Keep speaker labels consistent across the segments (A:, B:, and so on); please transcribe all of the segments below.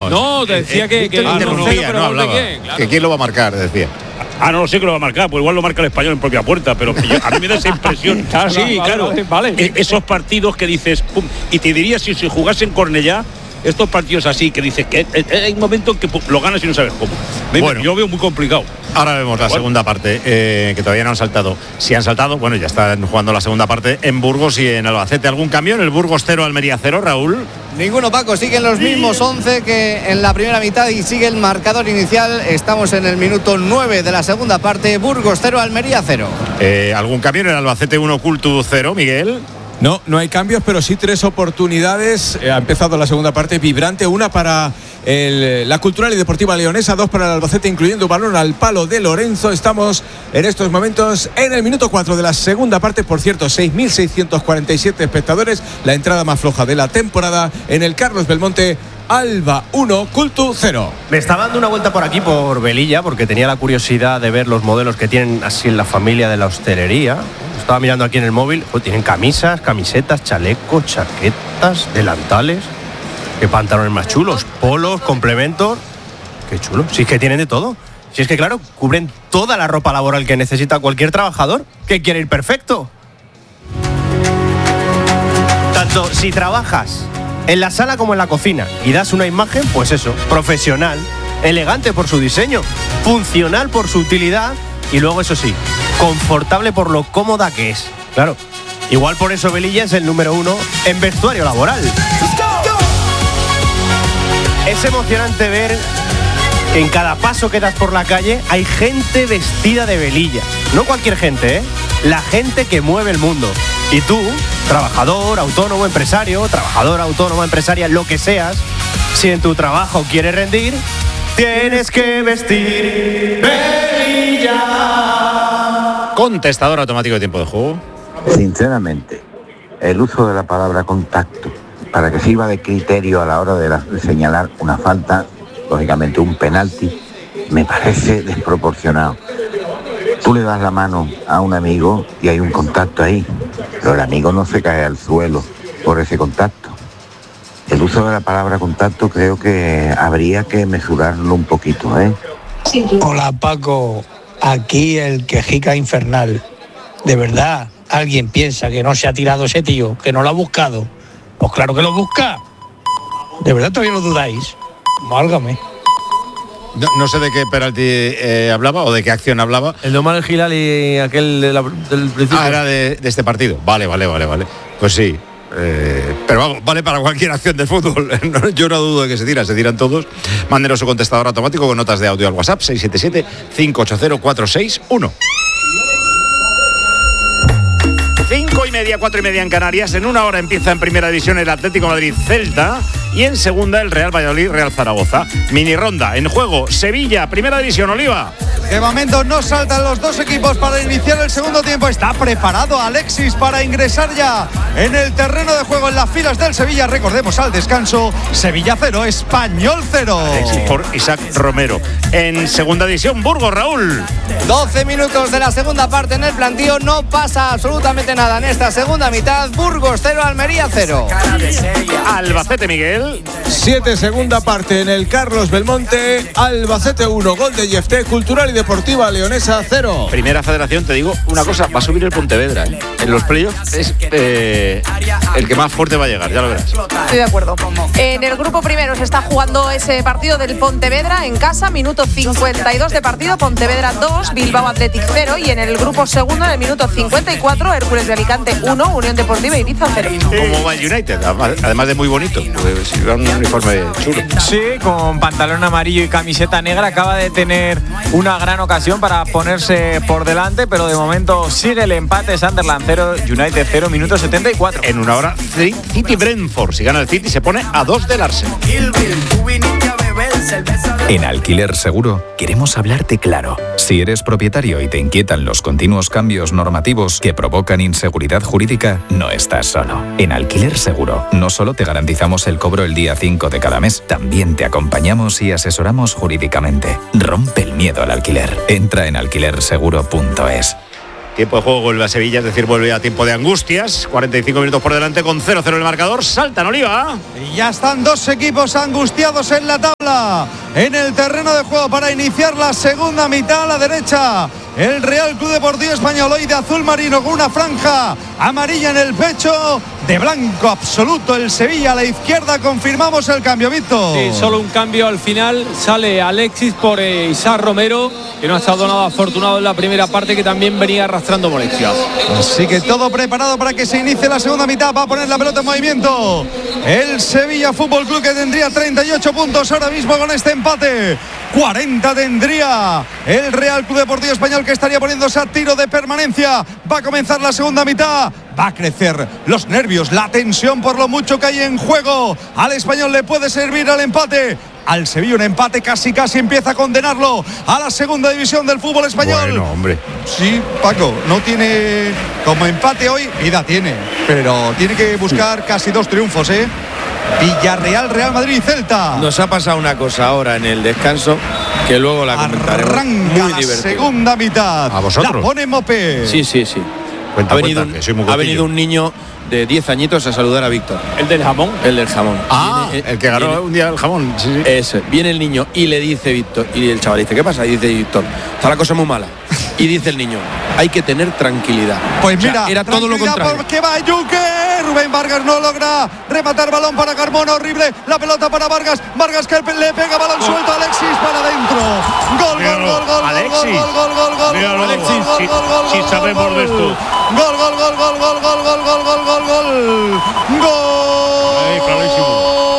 A: No, decía que
B: interrumpía, no hablaba. Claro. Que quién lo va a marcar, decía.
C: No lo sé que lo va a marcar, pues igual lo marca el Español en propia puerta, pero a mí me da esa impresión. Vale. Esos partidos que dices, pum, y te diría si se jugase en Cornellá, estos partidos así que dices que hay un momento en que lo ganas y no sabes cómo. Bueno, yo veo muy complicado.
B: Ahora vemos la segunda parte, que todavía no han saltado. Si han saltado, bueno, ya están jugando la segunda parte en Burgos y en Albacete. ¿Algún cambio en el Burgos 0, Almería 0, Raúl?
D: Ninguno, Paco, siguen los mismos 11 que en la primera mitad y sigue el marcador inicial. Estamos en el minuto 9 de la segunda parte. Burgos 0, Almería 0.
B: ¿Algún cambio en el Albacete 1, Cultu 0, Miguel?
E: No hay cambios, pero sí 3 oportunidades. Ha empezado la segunda parte vibrante, una para la Cultural y Deportiva Leonesa, 2 para el Albacete, incluyendo balón al palo de Lorenzo. Estamos en estos momentos en el minuto 4 de la segunda parte. Por cierto, 6.647 espectadores, la entrada más floja de la temporada en el Carlos Belmonte. Alba 1, Cultu 0.
F: Me estaba dando una vuelta por aquí, por Velilla, porque tenía la curiosidad de ver los modelos que tienen así en la familia de la hostelería. Estaba mirando aquí en el móvil, tienen camisas, camisetas, chalecos, chaquetas, delantales. Qué pantalones más chulos, polos, complementos. Qué chulo, si es que tienen de todo. Si es que claro, cubren toda la ropa laboral que necesita cualquier trabajador que quiere ir perfecto. Tanto si trabajas en la sala como en la cocina y das una imagen, pues eso, profesional, elegante por su diseño, funcional por su utilidad y luego, eso sí, confortable por lo cómoda que es. Claro, igual por eso Velilla es el número 1 en vestuario laboral. Es emocionante ver que en cada paso que das por la calle hay gente vestida de Velilla. No cualquier gente, la gente que mueve el mundo. Y tú, trabajador, autónomo, empresario, trabajadora, autónoma, empresaria, lo que seas, si en tu trabajo quieres rendir, tienes que vestir Velilla.
B: Contestador automático de tiempo de juego.
G: Sinceramente, el uso de la palabra contacto para que sirva de criterio a la hora de señalar una falta, lógicamente un penalti, me parece desproporcionado. Tú le das la mano a un amigo y hay un contacto ahí, pero el amigo no se cae al suelo por ese contacto. El uso de la palabra contacto creo que habría que mesurarlo un poquito, ¿eh?
H: Hola, Paco, aquí el quejica infernal. ¿De verdad alguien piensa que no se ha tirado ese tío, que no lo ha buscado? Pues claro que lo busca. ¿De verdad todavía lo dudáis? Válgame.
B: No sé de qué penalti hablaba o de qué acción hablaba.
F: El de Omar Gilal y aquel del principio.
B: Era de este partido. Vale. Pues sí. Pero vamos, vale para cualquier acción de fútbol. Yo no dudo de que se tiran todos. Mándenos su contestador automático con notas de audio al WhatsApp 677-580-461. 5:30, 4:30 en Canarias. En una hora empieza en primera división el Atlético Madrid-Celta y en segunda el Real Valladolid-Real Zaragoza. Mini ronda en juego Sevilla, primera división. Oliva.
D: De momento no saltan los dos equipos para iniciar el segundo tiempo. Está preparado Alexis para ingresar ya en el terreno de juego en las filas del Sevilla. Recordemos al descanso, Sevilla 0, Español 0.
B: Alexis por Isaac Romero. En segunda división, Burgos, Raúl.
D: 12 minutos de la segunda parte en el plantío. No pasa absolutamente nada en esta segunda mitad. Burgos 0, Almería 0.
B: Albacete, Miguel.
E: 7, segunda parte en el Carlos Belmonte. Albacete 1, gol de Yefté. Cultural y Deportiva Leonesa 0.
B: Primera Federación, te digo una cosa, va a subir el Pontevedra, ¿eh? En los playoffs es el que más fuerte va a llegar, ya lo verás.
I: Estoy de acuerdo. En el grupo primero se está jugando ese partido del Pontevedra en casa, minuto 52 de partido, Pontevedra 2, Bilbao Athletic 0, y en el grupo segundo, en el minuto 54, Hércules de Alicante 1, Unión Deportiva Ibiza 0.
B: Como va el United, además de muy bonito, pues, un uniforme chulo.
A: Sí, con pantalón amarillo y camiseta negra, acaba de tener una gran ocasión para ponerse por delante, pero de momento sigue el empate. Sunderland 0, United 0, minuto 74.
B: En una hora, City Brentford. Si gana el City se pone a 2 del Arsenal.
J: En Alquiler Seguro queremos hablarte claro. Si eres propietario y te inquietan los continuos cambios normativos que provocan inseguridad jurídica, no estás solo. En Alquiler Seguro no solo te garantizamos el cobro el día 5 de cada mes, también te acompañamos y asesoramos jurídicamente. Rompe el miedo al alquiler. Entra en alquilerseguro.es.
B: Tiempo de juego vuelve a Sevilla, es decir, vuelve a tiempo de angustias. 45 minutos por delante con 0-0 el marcador. Saltan, Oliva.
D: Y ya están dos equipos angustiados en la tabla, en el terreno de juego para iniciar la segunda mitad. A la derecha, el Real Club Deportivo Español, hoy de azul marino con una franja amarilla en el pecho, de blanco absoluto el Sevilla. A la izquierda confirmamos el cambio, Víctor.
K: Sí, solo un cambio al final. Sale Alexis por Isaac Romero, que no ha estado nada afortunado en la primera parte, que también venía arrastrando molestias.
D: Así que todo preparado para que se inicie la segunda mitad. Va a poner la pelota en movimiento el Sevilla Fútbol Club, que tendría 38 puntos ahora mismo con este empate. 40 tendría el Real Club Deportivo Español, que estaría poniéndose a tiro de permanencia. Va a comenzar la segunda mitad. Va a crecer los nervios, la tensión por lo mucho que hay en juego. Al Español le puede servir al empate. Al Sevilla un empate casi empieza a condenarlo a la segunda división del fútbol español.
B: Bueno, hombre.
D: Sí, Paco, no tiene como empate hoy, vida tiene, pero tiene que buscar casi 2 triunfos, ¿eh? Villarreal, Real Madrid y Celta.
L: Nos ha pasado una cosa ahora en el descanso que luego la comentaremos.
D: Arranca
L: muy
D: la
L: divertido.
D: segunda mitad.
B: ¿A vosotros?
D: La pone Mopé.
L: Sí.
B: Cuenta,
L: ha venido un niño de 10 añitos a saludar a Víctor.
K: ¿El del jamón?
L: El del jamón.
B: El que ganó un día el jamón. Sí.
L: Ese. Viene el niño y le dice Víctor, y el chaval dice, ¿qué pasa? Y dice Víctor, está la cosa muy mala. Y dice el niño, hay que tener tranquilidad.
D: Pues mira,
L: era todo lo contrario.
D: Porque va Yuque. Rubén Vargas no logra rematar, balón para Carmona, horrible. La pelota para Vargas. Vargas que le pega, balón suelto a Alexis para adentro. Gol.
B: Alexis.
D: Gol.
C: Míralo, Alexis. Si sabemos de esto.
D: Gol.
C: Ahí, clarísimo.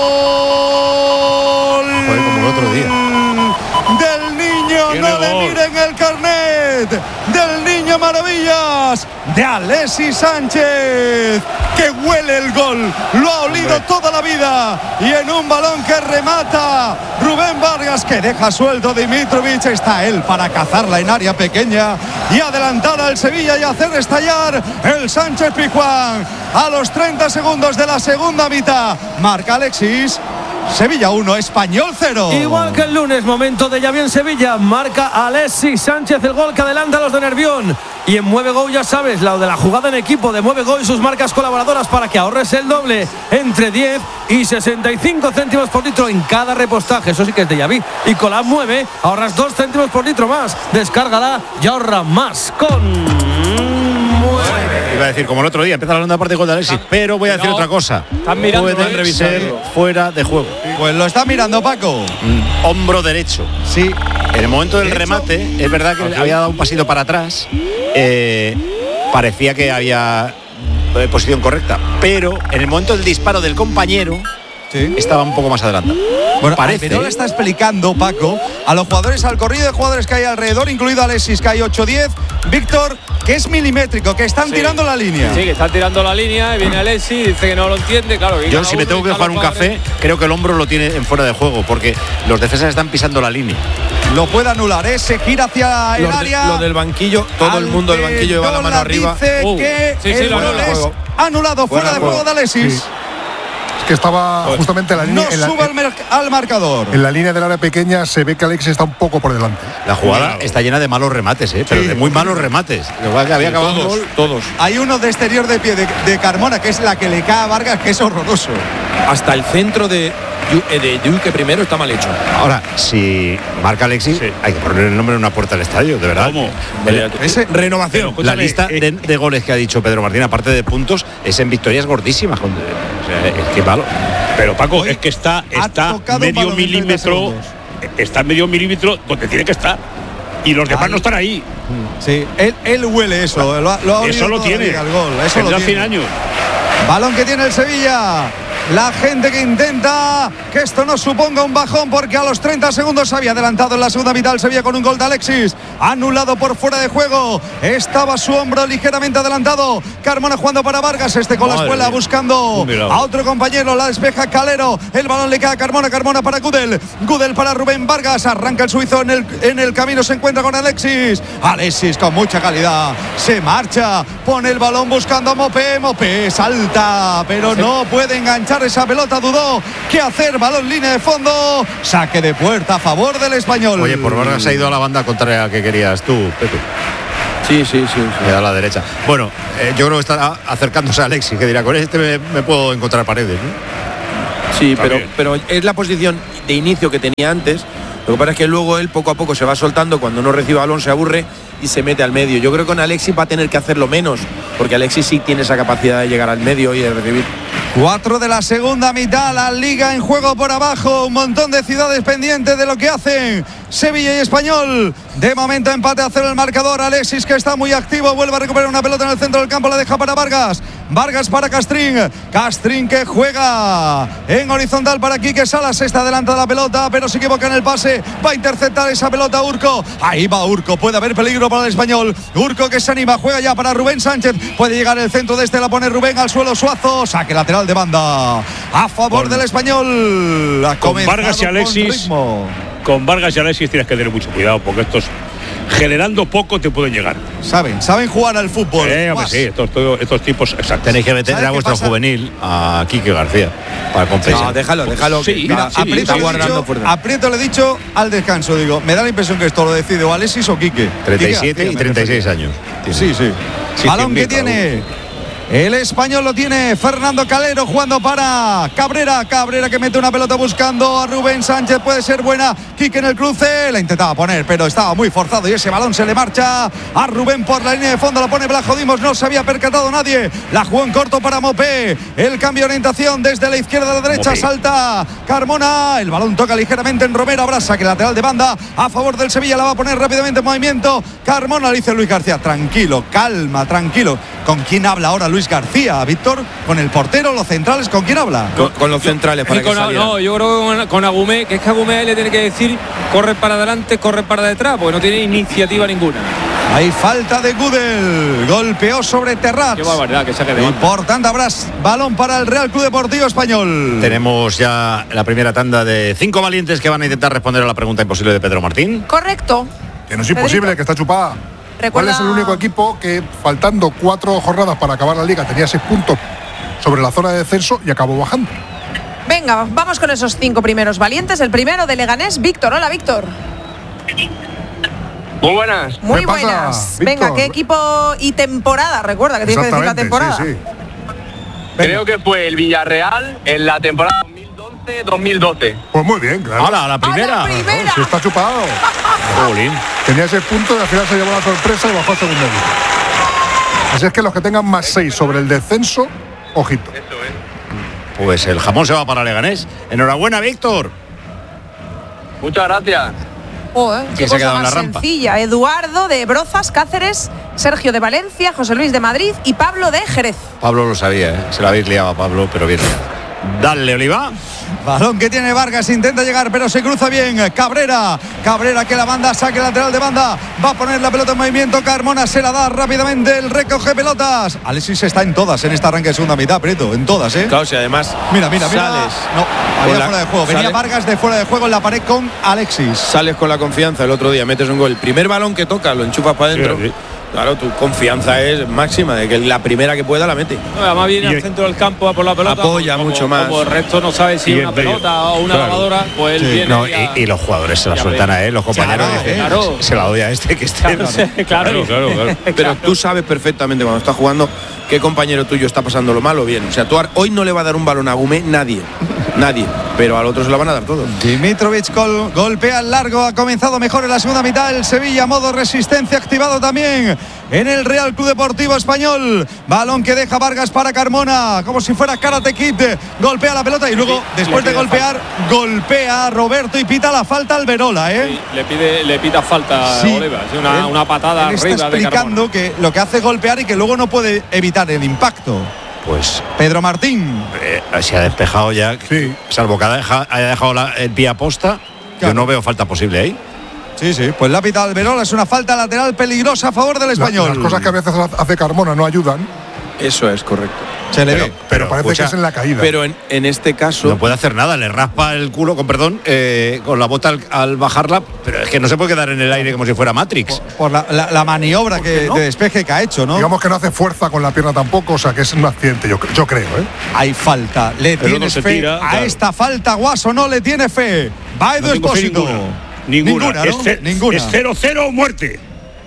B: Joder, como el otro día.
D: Del niño, no le miren el carnet. Del niño maravillas, de Alexis Sánchez, que huele el gol, lo ha olido toda la vida, y en un balón que remata Rubén Vargas, que deja suelto Dimitrovic, está él para cazarla en área pequeña y adelantar al Sevilla y hacer estallar el Sánchez Pizjuán. A los 30 segundos de la segunda mitad marca Alexis. Sevilla 1, Español 0.
K: Igual que el lunes, momento de Xavi en Sevilla. Marca Alexis Sánchez el gol que adelanta a los de Nervión. Y en Mueve Go, ya sabes, lo de la jugada en equipo de Mueve Go y sus marcas colaboradoras para que ahorres el doble, entre 10 y 65 céntimos por litro en cada repostaje. Eso sí que es de Xavi. Y con la Mueve ahorras 2 céntimos por litro más. Descárgala y ahorra más con
B: Iba a decir, como el otro día, empieza la segunda parte con Alexis, pero voy a decir otra cosa.
K: Están mirando,
B: puede ser fuera de juego.
D: Pues lo está mirando Paco.
B: Hombro derecho.
D: Sí.
B: En el momento del remate, es verdad que había dado un pasito para atrás. Parecía que había posición correcta, pero en el momento del disparo del compañero, estaba un poco más adelantado.
D: Bueno,
B: parece.
D: Pero le está explicando, Paco, a los jugadores, al corrido de jugadores que hay alrededor, incluido Alexis, que hay 8-10, Víctor, que es milimétrico, que están tirando la línea.
K: Sí, que están tirando la línea, y viene Alexis, dice que no lo entiende, claro.
B: Yo, si me tengo que jugar un café, creo que el hombro lo tiene en fuera de juego, porque los defensas están pisando la línea.
D: Lo puede anular, se gira hacia el área.
L: Lo del banquillo, todo el mundo del banquillo lleva la mano arriba.
D: Dice que el gol es anulado, fuera de juego de Alexis.
M: Sí. Que estaba justamente en la línea.
D: No sube al marcador.
M: En la línea del área pequeña se ve que Alexis está un poco por delante.
B: La jugada está llena de malos remates, pero de muy malos remates.
L: Que había acabado todos.
D: Hay uno de exterior de pie de Carmona, que es la que le cae a Vargas, que es horroroso.
L: Hasta el centro de Yuque primero está mal hecho.
B: Ahora, si marca Alexis, hay que poner el nombre en una puerta del estadio, de verdad.
C: ¿Cómo?
L: Renovación.
B: La lista de goles que ha dicho Pedro Martín, aparte de puntos, es en victorias gordísimas. Es que malo.
C: Pero Paco, es que está medio milímetro. Está medio milímetro donde tiene que estar. Y los demás no están ahí.
D: Sí, él huele eso.
C: Eso lo tiene.
D: El gol. Eso lo tiene.
C: 100 años.
D: Balón que tiene el Sevilla. La gente que intenta que esto no suponga un bajón, porque a los 30 segundos había adelantado en la segunda mitad el Sevilla con un gol de Alexis, anulado por fuera de juego. Estaba su hombro ligeramente adelantado. Carmona jugando para Vargas, con la espuela buscando a otro compañero, la despeja Calero, el balón le cae a Carmona para Gudel para Rubén Vargas, arranca el suizo en el camino, se encuentra con Alexis con mucha calidad, se marcha, pone el balón buscando a Mopé salta, pero no puede enganchar esa pelota, dudó qué hacer, balón línea de fondo, saque de puerta a favor del Español.
B: Oye, por Vargas ha ido a la banda contraria que querías tú, Pepe.
L: Sí.
B: Le da a la derecha. Bueno, yo creo que está acercándose a Alexis, que dirá, con este me puedo encontrar paredes, ¿no?
L: Sí, pero es la posición de inicio que tenía antes. Lo que pasa es que luego él poco a poco se va soltando, cuando no recibe balón se aburre y se mete al medio. Yo creo que con Alexis va a tener que hacerlo menos, porque Alexis sí tiene esa capacidad de llegar al medio y de recibir.
D: 4 de la segunda mitad, la Liga en juego por abajo, un montón de ciudades pendientes de lo que hacen Sevilla y Español. De momento empate a 0 el marcador. Alexis, que está muy activo, vuelve a recuperar una pelota en el centro del campo, la deja para Vargas. Vargas para Castrín. Castrín que juega en horizontal para Quique Salas. Está delante de la pelota, pero se equivoca en el pase. Va a interceptar esa pelota Urco. Ahí va Urco. Puede haber peligro para el Español. Urco que se anima. Juega ya para Rubén Sánchez. Puede llegar el centro de este. La pone Rubén al suelo. Suazo. Saque lateral de banda a favor del Español.
C: Con Vargas y Alexis. Con Vargas y Alexis tienes que tener mucho cuidado, porque estos generando poco te pueden llegar.
D: Saben jugar al fútbol.
C: Sí, estos tipos, exacto.
B: Tenéis que meter a vuestro juvenil, a Quique García, para compensar.
L: No, déjalo.
D: Sí, mira, Aprieto le he dicho al descanso, digo, me da la impresión que esto lo decide o Alexis o Quique.
B: 37 y 36 años.
D: Sí. Balón que tiene el Español, lo tiene Fernando Calero jugando para Cabrera que mete una pelota buscando a Rubén Sánchez, puede ser buena. Quique en el cruce, la intentaba poner, pero estaba muy forzado y ese balón se le marcha a Rubén por la línea de fondo, la pone Blajo Dimos, no se había percatado nadie, la jugó en corto para Mopé, el cambio de orientación desde la izquierda a la derecha, Mopé. Salta Carmona, el balón toca ligeramente en Romero, habrá saque lateral de banda a favor del Sevilla, la va a poner rápidamente en movimiento Carmona, le dice Luis García, tranquilo, calma, tranquilo. ¿Con quién habla ahora Luis García, Víctor? ¿Con el portero, los centrales? ¿Con quién habla?
L: Con los centrales para que saliera.
N: No, yo creo que con Agumé, que es que Agumé le tiene que decir corre para adelante, corre para detrás, porque no tiene iniciativa ninguna.
D: Hay falta de Gudel, golpeó sobre Terrats.
N: Qué barbaridad, que saque de
D: banda. Y por tanto habrá balón para el Real Club Deportivo Español.
B: Tenemos ya la primera tanda de 5 valientes que van a intentar responder a la pregunta imposible de Pedro Martín.
I: Correcto.
M: Que no es imposible, que está chupada. ¿Cuál es el único equipo que, faltando 4 jornadas para acabar la liga, tenía 6 puntos sobre la zona de descenso y acabó bajando?
I: Venga, vamos con esos 5 primeros valientes. El primero de Leganés, Víctor. Hola, Víctor.
O: Muy buenas.
I: Muy buenas. Venga, ¿qué equipo y temporada? Recuerda que tienes que decir la temporada.
O: Sí. Creo que fue el Villarreal en la temporada 2011-2012.
M: Pues muy bien, claro.
B: ¡Hala, la primera!
M: Oh, sí, está chupado. Tenía ese punto y al final se llevó la sorpresa y bajó a segundo lugar. Así es que los que tengan más 6 sobre el descenso, ojito.
B: Pues el jamón se va para Leganés. Enhorabuena, Víctor.
O: Muchas gracias.
I: Qué cosa más sencilla. Eduardo de Brozas, Cáceres, Sergio de Valencia, José Luis de Madrid y Pablo de Jerez.
B: Pablo lo sabía, se la habéis liado a Pablo, pero bien liado. Dale, Oliva.
D: Balón que tiene Vargas, intenta llegar, pero se cruza bien. Cabrera que la banda, saque lateral de banda. Va a poner la pelota en movimiento. Carmona se la da rápidamente. El recoge pelotas. Alexis está en todas en esta arranque de segunda mitad, Prieto. En todas, ¿eh?
L: Claro, si además.
D: Mira.
L: Sales.
D: No, había fuera de juego. Venía Vargas de fuera de juego en la pared con Alexis.
L: Sales con la confianza el otro día, metes un gol. El primer balón que toca, lo enchufas para adentro. Sí. Claro, tu confianza es máxima de que la primera que pueda la mete.
N: Además viene al centro del campo a por la pelota.
L: Apoya mucho más.
N: Como el resto no sabe si es una pelota o una lavadora, pues él viene.
B: No, y los jugadores se la sueltan a él, los compañeros dicen, se la doy a este que esté.
N: Claro.
L: Pero tú sabes perfectamente cuando estás jugando qué compañero tuyo está pasando lo mal o bien. O sea, tú hoy no le va a dar un balón a Agumé nadie. Pero al otro se lo van a dar todo.
D: Dimitrovic golpea al largo, ha comenzado mejor en la segunda mitad el Sevilla, modo resistencia activado también en el Real Club Deportivo Español. Balón que deja Vargas para Carmona, como si fuera Karate Kid, golpea la pelota y luego, después de golpear, golpea a Roberto y pita la falta al Verola,
N: Sí, le pita falta a Oliva, una patada
D: él
N: arriba
D: está explicando que lo que hace es golpear y que luego no puede evitar el impacto.
B: Pues
D: Pedro Martín
B: se ha despejado ya, salvo que haya dejado el pie a posta. Yo no veo falta posible ahí.
D: Sí, pues la pita Alberola, es una falta lateral peligrosa a favor del Español.
M: Las cosas que a veces hace Carmona no ayudan.
L: Eso es correcto.
D: Se le ve.
M: Pero parece que es en la caída.
L: Pero en este caso
B: no puede hacer nada, le raspa el culo, con la bota al bajarla, pero es que no se puede quedar en el aire como si fuera Matrix.
D: Por la maniobra de despeje que ha hecho, ¿no?
M: Digamos que no hace fuerza con la pierna tampoco, o sea que es un accidente, yo creo, ¿eh?
D: Hay falta, le tienes fe a esta falta, Guaso no le tiene fe. Va Edu Expósito.
C: Ninguna.
D: Ninguna.
C: Es 0-0 muerte.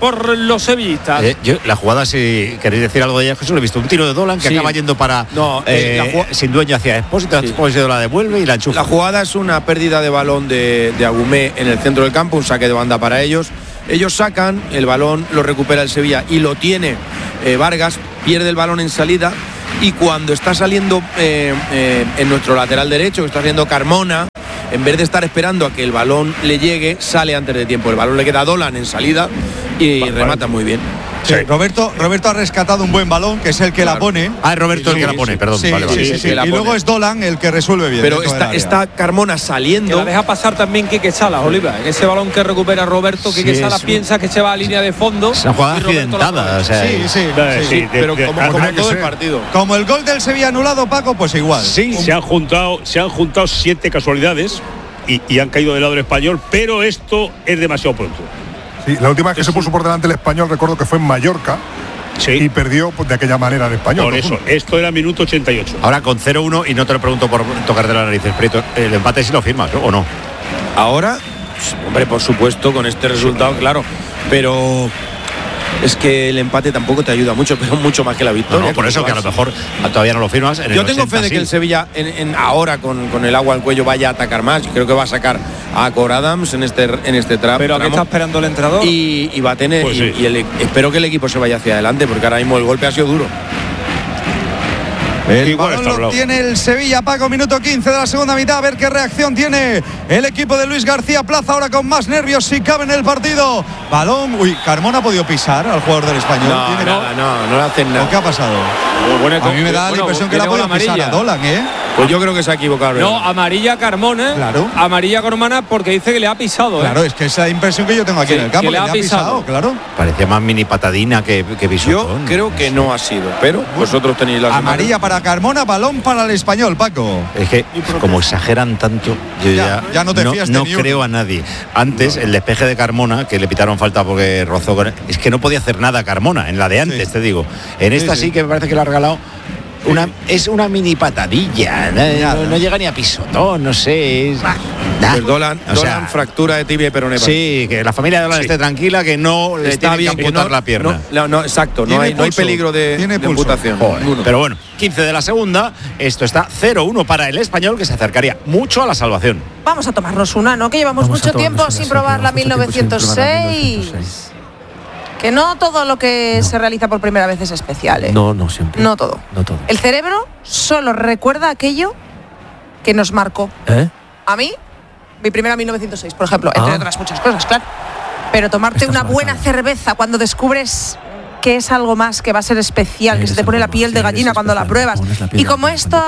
N: por los sevillistas.
B: Yo, la jugada, si queréis decir algo de ella, Jesús, lo he visto. Un tiro de Dolan que acaba yendo para sin dueño hacia Expósito. Expósito la devuelve y la enchufa.
L: La jugada es una pérdida de balón de Agumé en el centro del campo, un saque de banda para ellos. Ellos sacan, el balón lo recupera el Sevilla y lo tiene Vargas, pierde el balón en salida y cuando está saliendo en nuestro lateral derecho, que está haciendo Carmona, en vez de estar esperando a que el balón le llegue, sale antes de tiempo. El balón le queda a Dolan en salida y remata muy bien.
D: Sí, Roberto ha rescatado un buen balón, que es el que la pone.
B: Ah, es Roberto el que la pone, perdón.
D: Y luego es Dolan el que resuelve bien.
L: Pero está Carmona saliendo.
N: Que la deja pasar también Quique Salas, Oliva. En ese balón que recupera Roberto, Quique Salas piensa que se va a línea de fondo.
B: Es una jugada accidentada.
L: Pero como todo el partido.
D: Como el gol del Sevilla anulado, Paco, pues igual.
C: Sí, se han juntado 7 casualidades y han caído del lado del Español, pero esto es demasiado pronto.
M: Sí, la última vez que se puso por delante el Español, recuerdo que fue en Mallorca.
C: Sí.
M: Y perdió de aquella manera el Español.
C: Por eso, esto era minuto 88.
B: Ahora con 0-1, y no te lo pregunto por tocarte las narices, Prieto, el empate sí lo firmas, ¿no? ¿O no?
L: Ahora, hombre, por supuesto, con este resultado, claro. Pero es que el empate tampoco te ayuda mucho, pero mucho más que la victoria.
B: No, por eso que a lo mejor todavía no lo firmas.
L: Yo tengo fe de que el Sevilla ahora con el agua al cuello vaya a atacar más. Creo que va a sacar a Cor Adams en este tramo.
N: Pero ¿a qué está esperando el entrenador?
L: Y va a tener
C: pues sí.
L: Espero que el equipo se vaya hacia adelante, porque ahora mismo el golpe ha sido duro.
D: El balón lo tiene el Sevilla, Paco, minuto 15 de la segunda mitad. A ver qué reacción tiene el equipo de Luis García Plaza, ahora con más nervios si cabe en el partido. Balón, Carmona ha podido pisar al jugador del Español.
L: No le hacen nada.
D: ¿Qué ha pasado? A mí me da la impresión que le ha podido pisar a Dolan,
L: Pues yo creo que se ha equivocado.
N: No, amarilla Carmona.
D: Claro.
N: Amarilla Carmona porque dice que le ha pisado.
D: Claro, es que esa impresión que yo tengo aquí en el campo, que le ha pisado, claro.
B: Parecía más mini patadina que pisotón.
L: Yo creo que no ha sido, pero vosotros tenéis la
D: amarilla para Carmona, balón para el Español, Paco.
B: Es que como exageran tanto, yo ya
D: no te fías de
B: no
D: ni
B: creo a nadie. Antes, el despeje de Carmona, que le pitaron falta porque rozó con él, es que no podía hacer nada Carmona, en la de antes, te digo. En esta sí que me parece que le ha regalado es una mini patadilla, no llega ni a pisotón, no sé.
L: Pues Dolan fractura de tibia y peroné.
B: Sí, que la familia de Dolan esté tranquila, que no le tiene que amputar la pierna.
L: No, exacto, no hay peligro de amputación.
B: Pero bueno, 15 de la segunda, esto está 0-1 para el Español, que se acercaría mucho a la salvación.
I: Vamos a tomarnos una, ¿no? Que llevamos mucho tiempo sin probar la 1906. Que no todo lo que se realiza por primera vez es especial, ¿eh?
F: No siempre.
I: No todo. El cerebro solo recuerda aquello que nos marcó. A mí, mi primera 1906, por ejemplo, entre otras muchas cosas, claro. Pero tomarte una buena cerveza cuando descubres que es algo más, que va a ser especial, que se te pone la piel de gallina cuando la pruebas. Y como estos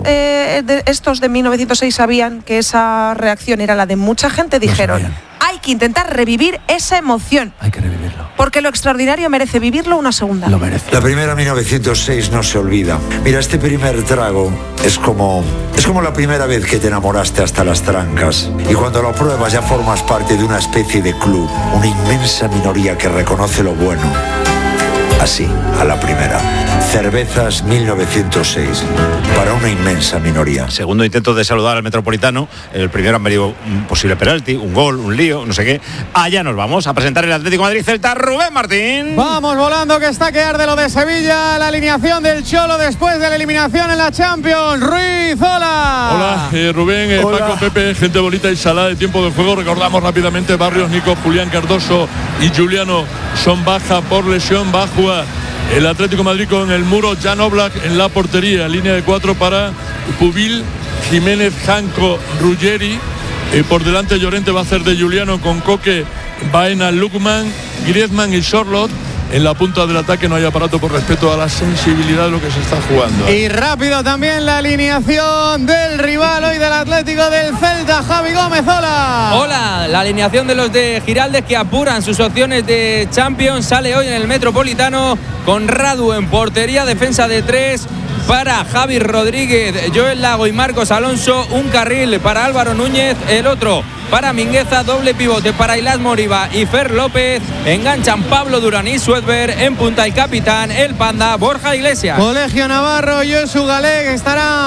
I: de 1906 sabían que esa reacción era la de mucha gente, dijeron, hay que intentar revivir esa emoción.
F: Hay que revivirlo.
I: Porque lo extraordinario merece vivirlo una segunda.
F: Lo merece.
P: La primera 1906 no se olvida. Mira, este primer trago es como la primera vez que te enamoraste hasta las trancas. Y cuando lo pruebas ya formas parte de una especie de club, una inmensa minoría que reconoce lo bueno. Así, a la primera. Cervezas 1906, para una inmensa minoría.
B: Segundo intento de saludar al Metropolitano. El primero han venido un posible penalti, un gol, un lío, no sé qué. Allá nos vamos a presentar el Atlético de Madrid Celta. Rubén Martín.
Q: Vamos volando, que está que arde lo de Sevilla. La alineación del Cholo después de la eliminación en la Champions. Ruiz, hola.
R: Hola, Rubén, Paco, Pepe, gente bonita y salada de tiempo de juego. Recordamos rápidamente: Barrios, Nico, Julián Cardoso y Juliano son baja por lesión. Va a jugar el Atlético de Madrid con el muro, Jan Oblak en la portería, línea de 4 para Pubil, Jiménez, Janko, Ruggeri, por delante Llorente va a hacer de Juliano con Coque, Baena, Lukman, Griezmann y Charlotte. En la punta del ataque no hay aparato por respeto a la sensibilidad de lo que se está jugando.
Q: Y rápido también la alineación del rival hoy del Atlético del Celta, Javi Gómez, hola.
S: Hola, la alineación de los de Giraldez que apuran sus opciones de Champions sale hoy en el Metropolitano con Radu en portería, defensa de 3 para Javi Rodríguez, Joel Lago y Marcos Alonso, un carril para Álvaro Núñez, el otro para Mingueza, doble pivote para Ilás Moriba y Fer López, enganchan Pablo Durán y Suedberg, en punta el capitán, el Panda, Borja Iglesias.
Q: Colegio Navarro, Josu Galeg estará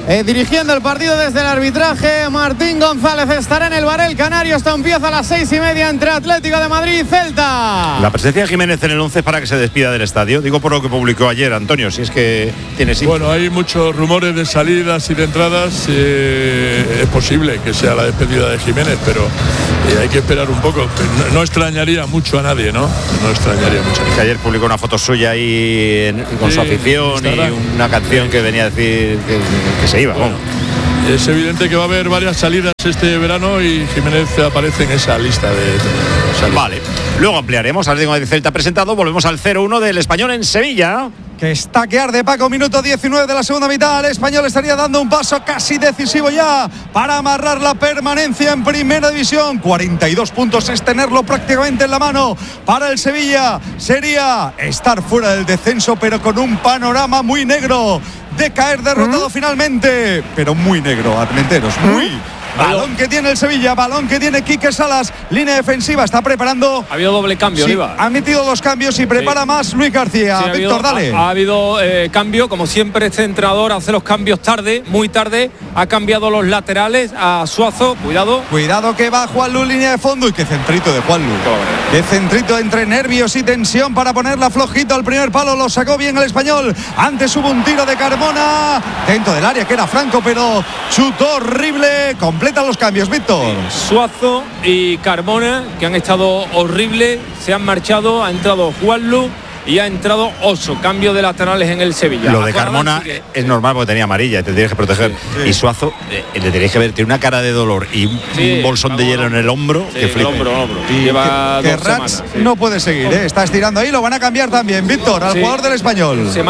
Q: dirigiendo el partido desde el arbitraje. Martín González estará en el Varel Canario. Esto empieza a las 6:30 entre Atlético de Madrid y Celta.
B: La presencia de Jiménez en el 11 para que se despida del estadio. Digo por lo que publicó ayer, Antonio, si es que tienes...
R: Bueno, hay muchos rumores de salidas y de entradas. Es posible que sea la despedida de Jiménez, pero hay que esperar un poco. No extrañaría mucho a nadie, ¿no? No extrañaría mucho.
B: Que ayer publicó una foto suya ahí con su afición y una canción que venía a decir que se iba.
R: Bueno, es evidente que va a haber varias salidas este verano y Jiménez aparece en esa lista de salidas.
B: Vale, luego ampliaremos. Atlético de Celta presentado. Volvemos al 0-1 del Español en Sevilla.
D: Que está que arde, Paco, minuto 19 de la segunda mitad. El Español estaría dando un paso casi decisivo ya para amarrar la permanencia en Primera División. 42 puntos es tenerlo prácticamente en la mano. Para el Sevilla sería estar fuera del descenso, pero con un panorama muy negro de caer derrotado finalmente. Pero muy negro, Armenteros, muy... Balón que tiene el Sevilla, balón que tiene Quique Salas, línea defensiva, está preparando.
N: Ha habido doble cambio,
D: sí, ha metido dos cambios y prepara más Luis García.
N: Sí,
D: Víctor, dale.
N: Ha habido cambio, como siempre este entrenador hace los cambios tarde, muy tarde. Ha cambiado los laterales a Suazo, cuidado.
D: Cuidado que va Juanlu, línea de fondo, y qué centrito de Juanlu. Qué centrito entre nervios y tensión para ponerla flojito al primer palo, lo sacó bien el Español. Antes hubo un tiro de Carmona dentro del área que era Franco, pero chutó horrible. Completan los cambios, Víctor.
N: Suazo y Carmona, que han estado horribles, se han marchado. Ha entrado Juanlu y ha entrado Oso. Cambio de laterales en el Sevilla.
B: Lo de Carmona es normal porque tenía amarilla y te tienes que proteger. Y Suazo le tenéis que ver, tiene una cara de dolor y un bolsón de hielo en el hombro que flipa.
D: Y lleva que Rats no puede seguir, está estirando ahí. Lo van a cambiar también, Víctor, al jugador del Español.
N: Se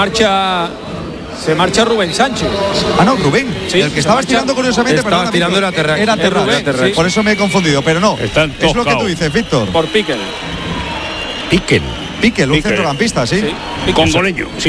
N: marcha Rubén Sánchez.
D: Ah, no, Rubén. Sí, el que estaba estirando curiosamente.
L: Estaba tirando era Terrac.
D: Era Terrac. Sí. Por eso me he confundido, pero no. Es lo que tú dices, Víctor.
N: Por Piquel.
D: Piquel, un centrocampista, sí.
C: Congoleño, sí.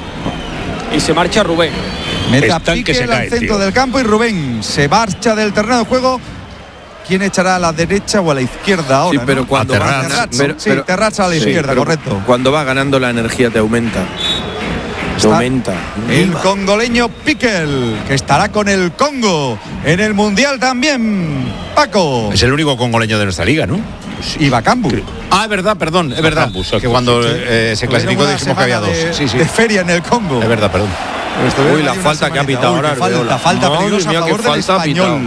N: Y se marcha Rubén.
D: Mete a Piquel al centro del campo y Rubén se marcha del terreno de juego. ¿Quién echará a la derecha o a la izquierda ahora?
L: Sí, pero
D: ¿no?
L: cuando va
D: Terrac a la izquierda, correcto.
L: Cuando va ganando la energía te aumenta. Aumenta.
D: El congoleño Piquel, que estará con el Congo en el Mundial también. Paco.
B: Es el único congoleño de nuestra liga, ¿no?
D: Y Bakambu.
B: Ah, es verdad, perdón, es verdad. Que cuando se clasificó dijimos que había dos.
D: De feria en el Congo.
B: Es verdad, perdón.
L: Uy, la falta que ha pitado ahora.
D: Falta peligrosa a favor del Español.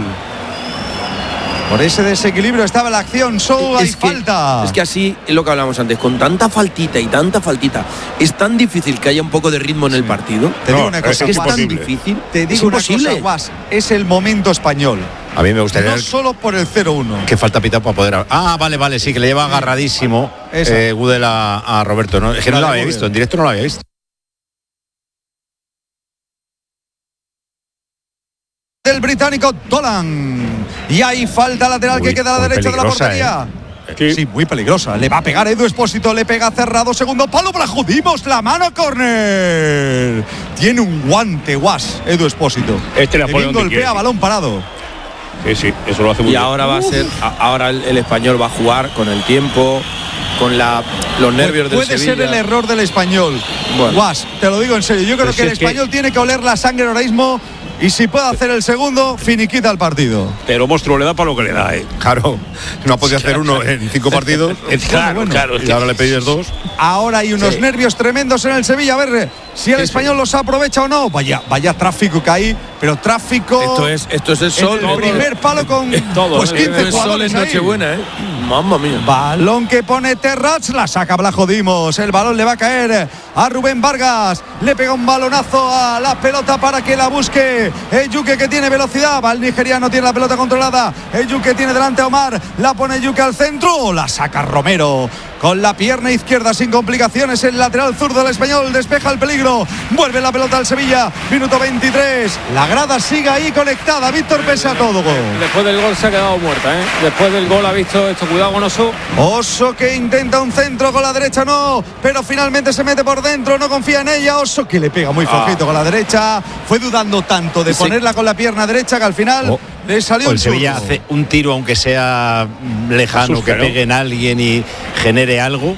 D: Por ese desequilibrio estaba la acción, solo hay falta.
L: Es que así es lo que hablábamos antes, con tanta faltita, es tan difícil que haya un poco de ritmo en el partido.
D: Te digo una cosa,
L: es tan difícil.
D: Te digo una cosa, Guas, es el momento español.
B: A mí me gustaría...
D: No solo por el 0-1.
B: Que falta pitado para poder... Ah, vale, sí, que le lleva agarradísimo Gudel a Roberto. ¿No? Es que no lo había visto, en directo no lo había visto.
D: Del británico Dolan. Y hay falta lateral que queda a la derecha de la portería. Sí, muy peligrosa. Le va a pegar Edu Expósito, le pega cerrado, segundo palo, para judimos la mano, córner. Tiene un guante, Guas, Edu Expósito. Golpea balón parado.
C: Sí, eso lo hace muy bien.
L: Y ahora va a ser, ahora el Español va a jugar con el tiempo, con los nervios del Sevilla.
D: Puede ser el error del Español. Bueno. Guas, te lo digo en serio. Yo creo que el Español tiene que oler la sangre ahora mismo. Y si puede hacer el segundo, finiquita el partido.
C: Pero Monstruo le da para lo que le da,
B: Claro, no ha podido hacer uno en 5 partidos.
C: Claro.
B: Y ahora le pides 2.
D: Ahora hay unos nervios tremendos en el Sevilla. A ver si el Español los aprovecha o no. Vaya tráfico que hay. Pero tráfico...
L: Esto es el sol.
D: El primer palo con pues 15 jugadores
L: ahí. Nochebuena, Mamma mía.
D: Balón que pone Terrac, la saca Blajo Dimos. El balón le va a caer a Rubén Vargas. Le pega un balonazo a la pelota para que la busque Yuke, que tiene velocidad. Va el nigeriano, tiene la pelota controlada. Yuke tiene delante a Omar. La pone Yuke al centro. La saca Romero con la pierna izquierda sin complicaciones. El lateral zurdo del Español despeja el peligro. Vuelve la pelota al Sevilla. Minuto 23. La grada sigue ahí conectada. Víctor, pese a todo.
N: Después del gol se ha quedado muerta. Después del gol ha visto esto. Cuidado con Oso.
D: Oso que intenta un centro con la derecha, no. Pero finalmente se mete por dentro. No confía en ella. Oso que le pega muy flojito con la derecha. Fue dudando tanto de ponerla con la pierna derecha que al final le salió
B: el Sevilla hace un tiro, aunque sea lejano, que pegue en alguien y genere algo.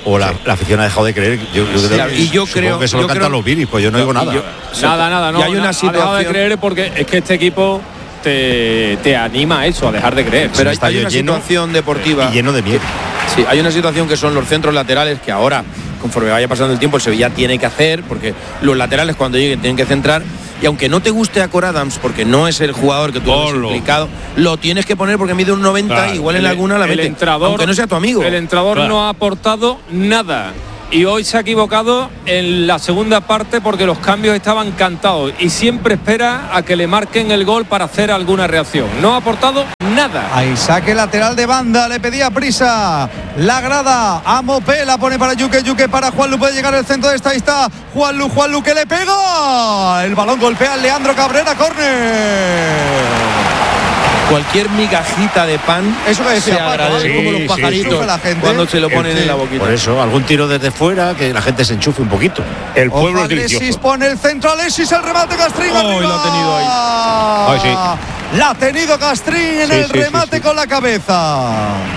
B: o la afición ha dejado de creer. Yo creo que solo cantan los Viris, pues yo no digo nada.
N: Nada, no.
L: Y hay una
N: ha dejado de creer porque es que este equipo te anima a eso, a dejar de creer.
L: Pero hay una situación deportiva
B: y lleno de miedo.
L: Sí, hay una situación que son los centros laterales que ahora, conforme vaya pasando el tiempo, el Sevilla tiene que hacer, porque los laterales cuando lleguen tienen que centrar. Y aunque no te guste a Cor Adams, porque no es el jugador que tú has implicado, lo tienes que poner porque mide un 90, claro, igual en alguna la mete, aunque no sea tu amigo.
N: El entrenador no ha aportado nada. Y hoy se ha equivocado en la segunda parte porque los cambios estaban cantados y siempre espera a que le marquen el gol para hacer alguna reacción. No ha aportado nada.
D: Ahí saque lateral de banda, le pedía prisa la grada a Mopé, la pone para Yuque para Juanlu, puede llegar al centro de esta, ahí está Juanlu que le pega, el balón golpea a Leandro Cabrera, córner.
L: Cualquier migajita de pan,
D: eso que decía,
L: se agradece, como los pajaritos
D: la gente,
L: cuando se lo ponen en la boquita.
B: Por eso, algún tiro desde fuera, que la gente se enchufe un poquito. El pueblo es delicioso.
D: Alexis pone el centro, Alexis, el remate, Castrín arriba.
L: Lo ha tenido ahí.
B: Sí.
D: La ha tenido Castrín en el remate con la cabeza.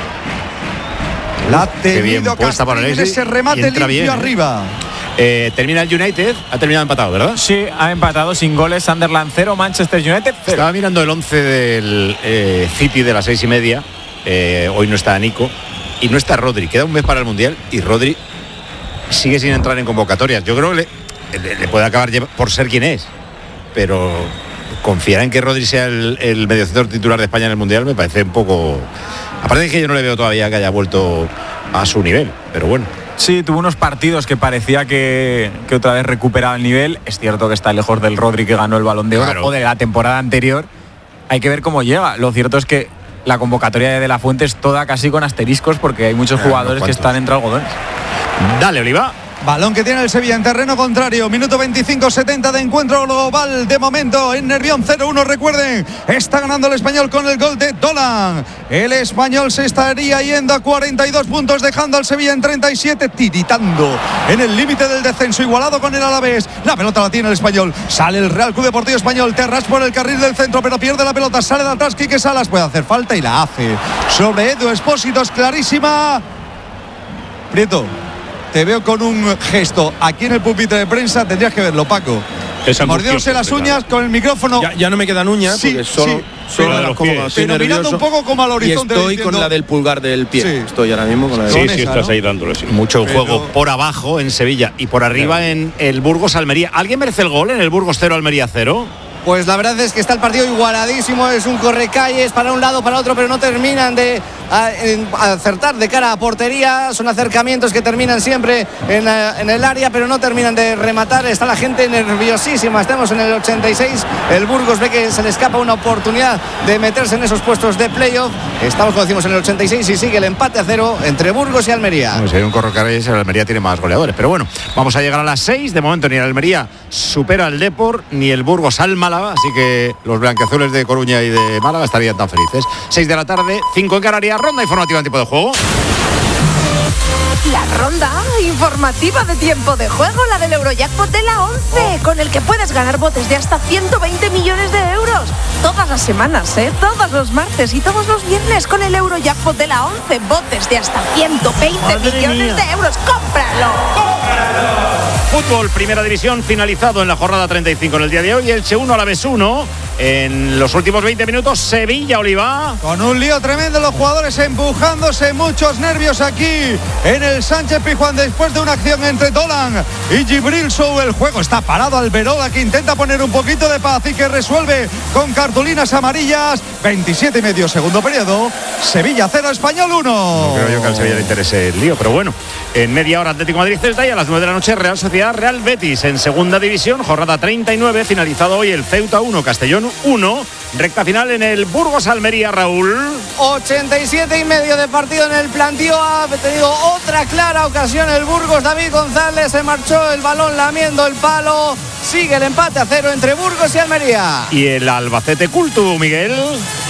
D: La ha tenido Castrín en ese remate limpio arriba.
B: Termina el United, ha terminado empatado, ¿verdad?
A: Sí, ha empatado sin goles. Sunderland 0, Manchester United 0.
B: Estaba mirando el 11 del City de las 6:30. Hoy no está Nico y no está Rodri. Queda un mes para el Mundial y Rodri sigue sin entrar en convocatorias. Yo creo que le puede acabar por ser quien es, pero confiar en que Rodri sea el mediocentro titular de España en el Mundial me parece un poco... Aparte de que yo no le veo todavía que haya vuelto a su nivel, pero bueno.
A: Sí, tuvo unos partidos que parecía que otra vez recuperaba el nivel. Es cierto que está lejos del Rodri que ganó el Balón de Oro, claro, o de la temporada anterior. Hay que ver cómo llega. Lo cierto es que la convocatoria de La Fuente es toda casi con asteriscos porque hay muchos jugadores que están entre algodones.
B: Dale, Oliva.
D: Balón que tiene el Sevilla en terreno contrario. Minuto 25-70 de encuentro global. De momento en Nervión 0-1. Recuerden, está ganando el Español con el gol de Dolan. El Español se estaría yendo a 42 puntos, dejando al Sevilla en 37, tiritando en el límite del descenso, igualado con el Alavés. La pelota la tiene el Español. Sale el Real Club Deportivo Español. Terras por el carril del centro, pero pierde la pelota. Sale de atrás Quique Salas. Puede hacer falta y la hace sobre Edu Expósito. Es clarísima. Prieto, te veo con un gesto aquí en el pupitre de prensa, tendrías que verlo, Paco. Mordiéndose las uñas con el micrófono.
L: Ya no me quedan uñas,
D: sí,
L: porque solo
D: pero mirando un poco como al horizonte.
L: Y estoy diciendo, con la del pulgar del pie. Sí. Estoy ahora mismo con la del
B: Sí, estás ahí dándole. Sí. Mucho juego por abajo en Sevilla y por arriba en el Burgos Almería. ¿Alguien merece el gol en el Burgos 0, Almería 0?
T: Pues la verdad es que está el partido igualadísimo, es un correcalles para un lado, para otro, pero no terminan de acertar de cara a portería. Son acercamientos que terminan siempre en el área, pero no terminan de rematar. Está la gente nerviosísima. Estamos en el 86. El Burgos ve que se le escapa una oportunidad de meterse en esos puestos de playoff. Estamos, como decimos, en el 86 y sigue el empate a 0 entre Burgos y Almería.
B: Si hay un correcalles, el Almería tiene más goleadores. Pero bueno, vamos a llegar a las 6. De momento ni el Almería supera al Depor, ni el Burgos al Málaga. Así que los blanquiazules de Coruña y de Málaga estarían tan felices. 6 de la tarde, 5 en Canarias. Ronda informativa en tiempo de juego.
I: La ronda informativa de tiempo de juego, la del Eurojackpot de la 11, con el que puedes ganar botes de hasta 120 millones de euros. Todas las semanas, todos los martes y todos los viernes con el Eurojackpot de la 11. Botes de hasta 120 millones de euros. ¡Cómpralo!
B: Fútbol, primera división, finalizado en la jornada 35 en el día de hoy. Elche 1, Alavés 1. En los últimos 20 minutos, Sevilla, Oliva.
D: Con un lío tremendo, los jugadores empujándose, muchos nervios aquí en el Sánchez Pizjuán después de una acción entre Dolan y Gibril Sou. El juego está parado, Alberola que intenta poner un poquito de paz y que resuelve con cartulinas amarillas. 27 y medio, segundo periodo. Sevilla 0, Español 1.
B: No creo yo que al Sevilla le interese el lío, pero bueno. En media hora Atlético Madrid Celta y a las 9 de la noche Real Sociedad Real Betis en segunda división, jornada 39, finalizado hoy el Ceuta 1, Castellón 1, recta final en el Burgos Almería, Raúl.
T: 87 y medio de partido en el plantío, ha tenido otra clara ocasión el Burgos. David González se marchó el balón lamiendo el palo. Sigue el empate a 0 entre Burgos y Almería.
B: Y el Albacete Cultu, Miguel.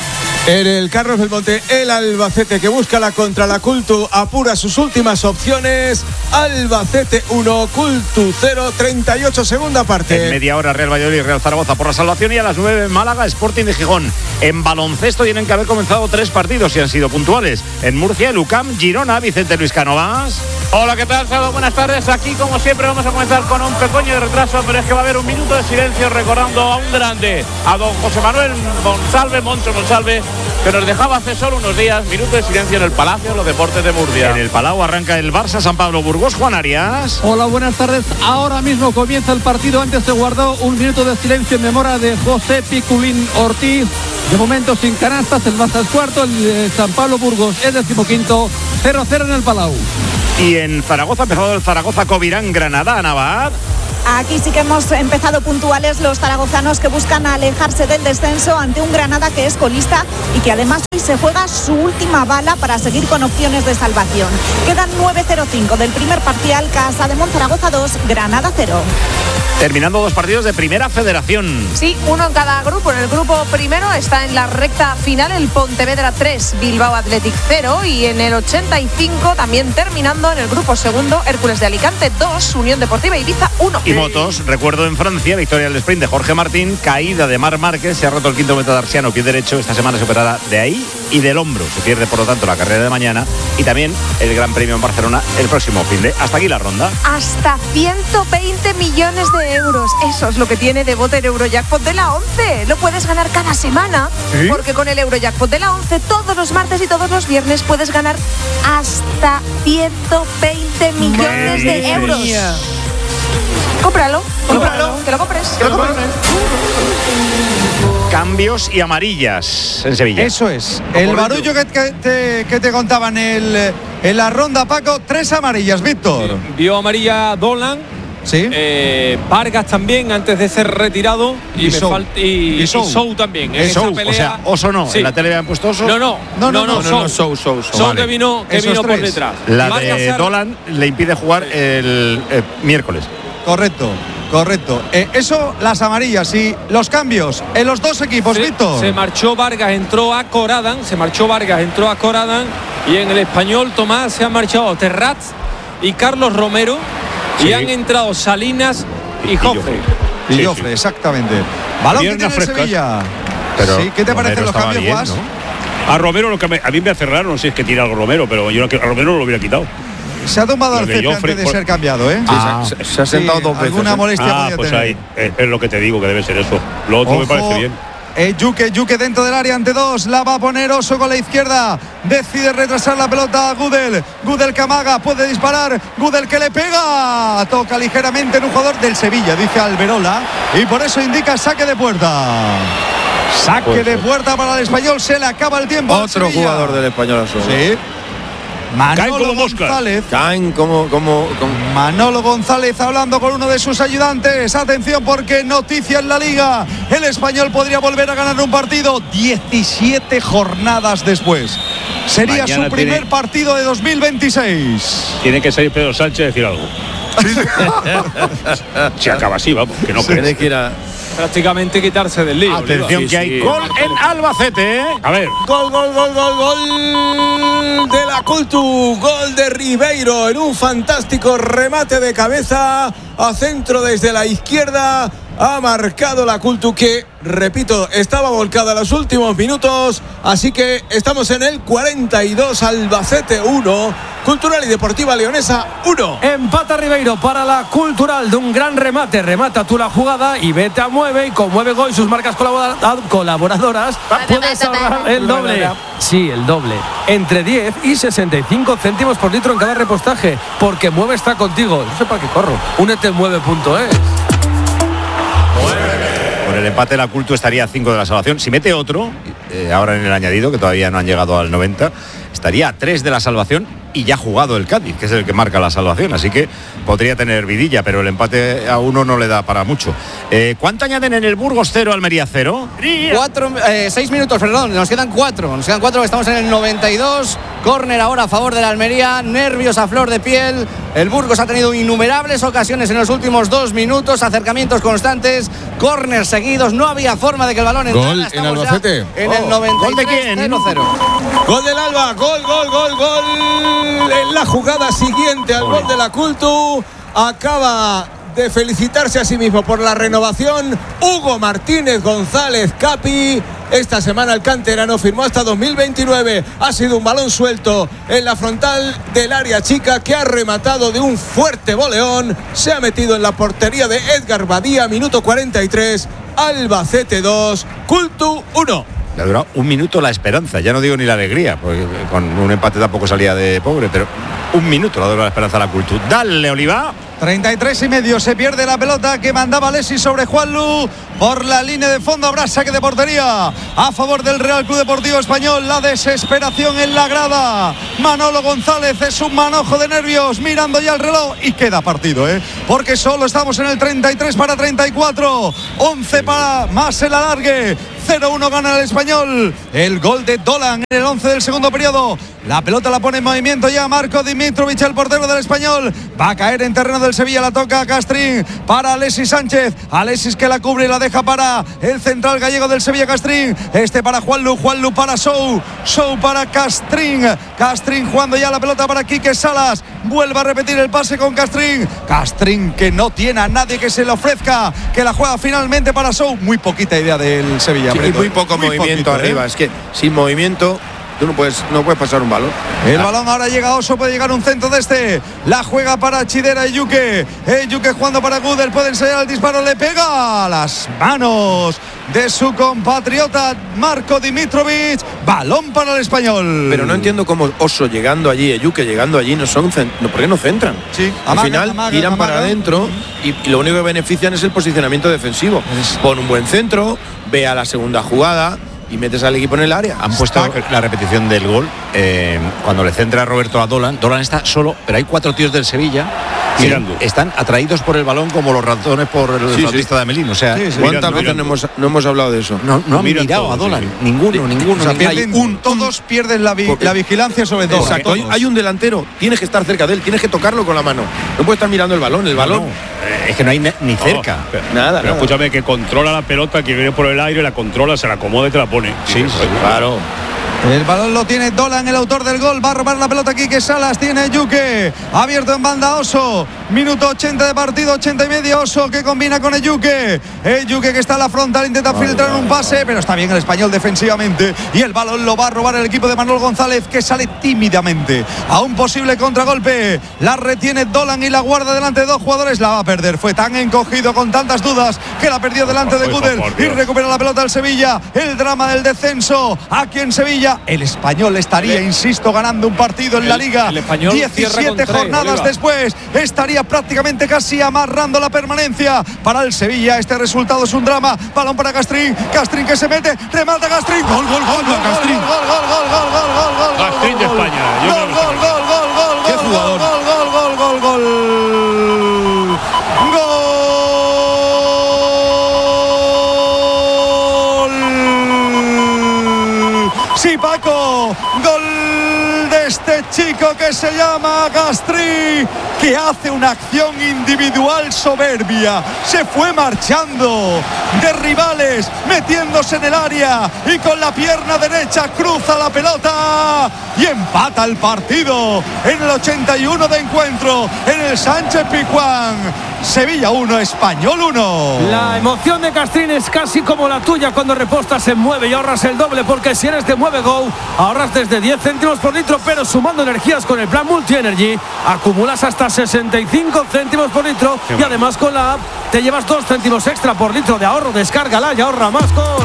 E: En el Carlos Belmonte, el Albacete que busca la contra la Cultu apura sus últimas opciones. Albacete 1, Cultu 0, 38 segunda parte.
B: En media hora Real Valladolid y Real Zaragoza por la salvación, y a las 9 Málaga, Sporting de Gijón. En baloncesto tienen que haber comenzado 3 partidos y han sido puntuales. En Murcia, el UCAM, Girona, Vicente Luis Cánovas.
U: Hola, ¿qué tal? Saludos, buenas tardes. Aquí, como siempre, vamos a comenzar con un pequeño retraso, pero es que va a haber un minuto de silencio recordando a un grande, a don José Manuel Moncho Monsalve, que nos dejaba hace solo unos días. Minuto de silencio en el Palacio de los Deportes de Murcia.
B: En el Palau arranca el Barça San Pablo Burgos. Juan Arias.
V: Hola, buenas tardes. Ahora mismo comienza el partido. Antes se guardó un minuto de silencio en memoria de José Piculín Ortiz. De momento sin canastas, el Barça es cuarto, el San Pablo Burgos es 15º, 0-0 en el Palau.
B: Y en Zaragoza ha empezado el Zaragoza Covirán Granada, Navad.
W: Aquí sí que hemos empezado puntuales los zaragozanos, que buscan alejarse del descenso ante un Granada que es colista y que además hoy se juega su última bala para seguir con opciones de salvación. Quedan 9:05 del primer parcial. Casa de Monzaragoza 2, Granada 0.
B: Terminando 2 partidos de Primera Federación.
I: Sí, uno en cada grupo. En el grupo primero está en la recta final el Pontevedra 3, Bilbao Athletic 0, y en el 85 también terminando en el grupo segundo, Hércules de Alicante 2, Unión Deportiva Ibiza 1.
B: Y motos, recuerdo en Francia, victoria del sprint de Jorge Martín, caída de Marc Márquez, se ha roto el quinto metatarsiano, pie derecho, esta semana se operará de ahí y del hombro. Se pierde, por lo tanto, la carrera de mañana y también el Gran Premio en Barcelona el próximo fin de. Hasta aquí la ronda.
I: Hasta 120 millones de euros. Eso es lo que tiene de bote el Eurojackpot de la 11. Lo puedes ganar cada semana, ¿sí? Porque con el Eurojackpot de la 11 todos los martes y todos los viernes puedes ganar hasta 120 millones de euros. Cómpralo, que lo compres.
B: Cambios y amarillas en Sevilla.
D: Eso es. El barullo que te contaban en la ronda, Paco. 3 amarillas, Víctor.
N: Vio amarilla Dolan.
D: Sí.
N: Vargas también antes de ser retirado. Y Sou también. En esa pelea.
B: O sea, Oso no.
N: Sí.
B: En la tele han puesto Oso.
N: No, Sou que vino por detrás.
B: La de Dolan le impide jugar el miércoles.
D: Correcto. Eso, las amarillas y los cambios en los dos equipos, Víctor.
N: Se marchó Vargas, entró a Coradan. Y en el Español, Tomás, se han marchado Terrats y Carlos Romero. Sí. Y han entrado Salinas y Jofre.
D: Y Jofre, exactamente. Balón que tiene Sevilla.
B: Pero
D: sí, ¿qué te parecen los cambios, Guas?
C: A Romero, a mí me hace raro, no sé si es que tira algo Romero, pero yo a Romero no lo hubiera quitado.
D: Se ha tumbado al césped antes de ser cambiado, ¿eh?
L: Se ha sentado 2 veces.
D: Alguna molestia podía
C: pues
D: tener.
C: ahí, es lo que te digo, que debe ser eso. Lo otro me parece bien.
D: Yuke dentro del área ante 2, la va a poner Oso con la izquierda, decide retrasar la pelota a Gudel Camaga, puede disparar, Gudel que le pega, toca ligeramente en un jugador del Sevilla, dice Alberola, y por eso indica saque de puerta. Saque de puerta para el Español, se le acaba el tiempo.
L: Otro jugador del Español.
D: Sí. Manolo González.
L: Caen como
D: Manolo González hablando con uno de sus ayudantes. Atención, porque noticia en la Liga. El Español podría volver a ganar un partido 17 jornadas después. Sería mañana su primer partido de 2026.
C: Tiene que salir Pedro Sánchez a decir algo. Se acaba así, vamos, que no
L: tiene que ir a
N: prácticamente quitarse del lío.
B: Atención, que hay gol en Albacete.
C: A ver.
E: Gol de la Cultu. Gol de Ribeiro en un fantástico remate de cabeza a centro desde la izquierda. Ha marcado la Cultu, que, repito, estaba volcada en los últimos minutos. Así que estamos en el 42, Albacete 1, Cultural y Deportiva Leonesa 1.
K: Empata Ribeiro para la Cultural de un gran remate. Remata tú la jugada y vete a Mueve. Y con Mueve Gol y sus marcas colaboradoras puedes ahorrar el doble. Sí, el doble. Entre 10 y 65 céntimos por litro en cada repostaje. Porque Mueve está contigo. No sé para qué corro. Únete en Mueve.es.
B: Con el empate la Cultu estaría a 5 de la salvación. Si mete otro, ahora en el añadido, que todavía no han llegado al 90, estaría a 3 de la salvación y ya ha jugado el Cádiz, que es el que marca la salvación. Así que podría tener vidilla, pero el empate a 1 no le da para mucho. ¿Cuánto añaden en el Burgos 0, Almería 0?
T: 6 minutos, perdón, nos quedan 4. Estamos en el 92 Córner ahora a favor de la Almería, nervios a flor de piel. El Burgos ha tenido innumerables ocasiones en los últimos 2 minutos, acercamientos constantes, córner seguidos, no había forma de que el balón entrara.
E: Gol en Albacete.
T: En el 93,
B: ¿Gol de quién?
T: 0-0.
E: Gol del Alba, gol en la jugada siguiente al gol de la Cultu. Acaba de felicitarse a sí mismo por la renovación Hugo Martínez González Capi. Esta semana el canterano firmó hasta 2029. Ha sido un balón suelto en la frontal del área chica que ha rematado de un fuerte voleón. Se ha metido en la portería de Edgar Badía, minuto 43. Albacete 2, Cultu 1.
B: Le ha durado 1 minuto la esperanza, ya no digo ni la alegría, porque con un empate tampoco salía de pobre, pero 1 minuto le ha durado la esperanza a la Cultu. Dale, Oliva.
D: 33 y medio, se pierde la pelota que mandaba Alexis sobre Juanlu por la línea de fondo. Habrá saque de portería a favor del Real Club Deportivo Español. La desesperación en la grada. Manolo González es un manojo de nervios, mirando ya el reloj y queda partido, porque solo estamos en el 33 para 34, 11 para más el alargue. 0-1 gana el Español. El gol de Dolan en el 11 del segundo periodo. La pelota la pone en movimiento ya Marco Dimitrovic, el portero del Español. Va a caer en terreno del Sevilla, la toca a Castrín para Alexis Sánchez. Alexis que la cubre y la deja para el central gallego del Sevilla, Castrín. Para Juanlu para Sou para Castrín. Castrín jugando ya la pelota para Quique Salas. Vuelve a repetir el pase con Castrín. Castrín que no tiene a nadie que se le ofrezca, que la juega finalmente para Sou. Muy poquita idea del Sevilla.
L: Sí, muy poco movimiento arriba. Es que sin movimiento tú no puedes pasar un balón.
D: El balón ahora llega a Oso, puede llegar un centro de este. La juega para Chidera y Yuke. Yuke jugando para Gudel, puede ensayar el disparo, le pega a las manos de su compatriota Marco Dimitrovic. Balón para el Español.
L: Pero no entiendo cómo Oso llegando allí, Yuke llegando allí, ¿por qué no centran?
D: Sí,
L: al final tiran para adentro y lo único que benefician es el posicionamiento defensivo. Pon un buen centro, ve a la segunda jugada y metes al equipo en el área.
B: Han puesto la repetición del gol cuando le centra Roberto a Dolan. Dolan está solo, pero hay 4 tíos del Sevilla mirando. Están atraídos por el balón como los ratones por el flautista de Amelín. O sea,
L: ¿cuántas veces no hemos hablado de eso?
B: No han mirado a Dolan. Ninguno.
D: O sea, todos pierden la vigilancia sobre todo.
L: Exacto. Hay un delantero, tienes que estar cerca de él, tienes que tocarlo con la mano. No puedes estar mirando el balón.
B: Es que no hay ni cerca.
C: Pero escúchame, que controla la pelota, que viene por el aire, la controla, se la acomoda y te la pone.
B: Sí, claro.
D: El balón lo tiene Dolan, el autor del gol. Va a robar la pelota aquí que Salas tiene Yuke. Abierto en banda Oso. Minuto 80 de partido, 80 y medio. Oso que combina con Eyuke. Eyuke que está a la frontal, intenta filtrar un pase, pero está bien el Español defensivamente. Y el balón lo va a robar el equipo de Manolo González, que sale tímidamente a un posible contragolpe. La retiene Dolan y la guarda delante de 2 jugadores. La va a perder. Fue tan encogido con tantas dudas que la perdió delante de Gudel. Y recupera la pelota el Sevilla. El drama del descenso aquí en Sevilla. El Español estaría, insisto, ganando un partido en la Liga. 17 jornadas después estaría prácticamente casi amarrando la permanencia para el Sevilla. Este resultado es un drama. Balón para Castrín. Castrín que se mete. Remata Castrín. Gol.
C: Castrín.
D: Gol.
C: Castrín de España.
D: Gol.
L: Qué jugador.
D: Gol. Sí, Paco, gol de este chico que se llama Castrín, que hace una acción individual soberbia. Se fue marchando de rivales, metiéndose en el área y con la pierna derecha cruza la pelota y empata el partido en el 81 de encuentro en el Sánchez Pizjuán. Sevilla 1, Español 1.
K: La emoción de Castrín es casi como la tuya cuando repostas en Mueve y ahorras el doble, porque si eres de Mueve Go ahorras desde 10 céntimos por litro, pero sumando energías con el plan Multi Energy acumulas hasta 65 céntimos por litro y además con la app te llevas 2 céntimos extra por litro de ahorro. Descárgala y ahorra más con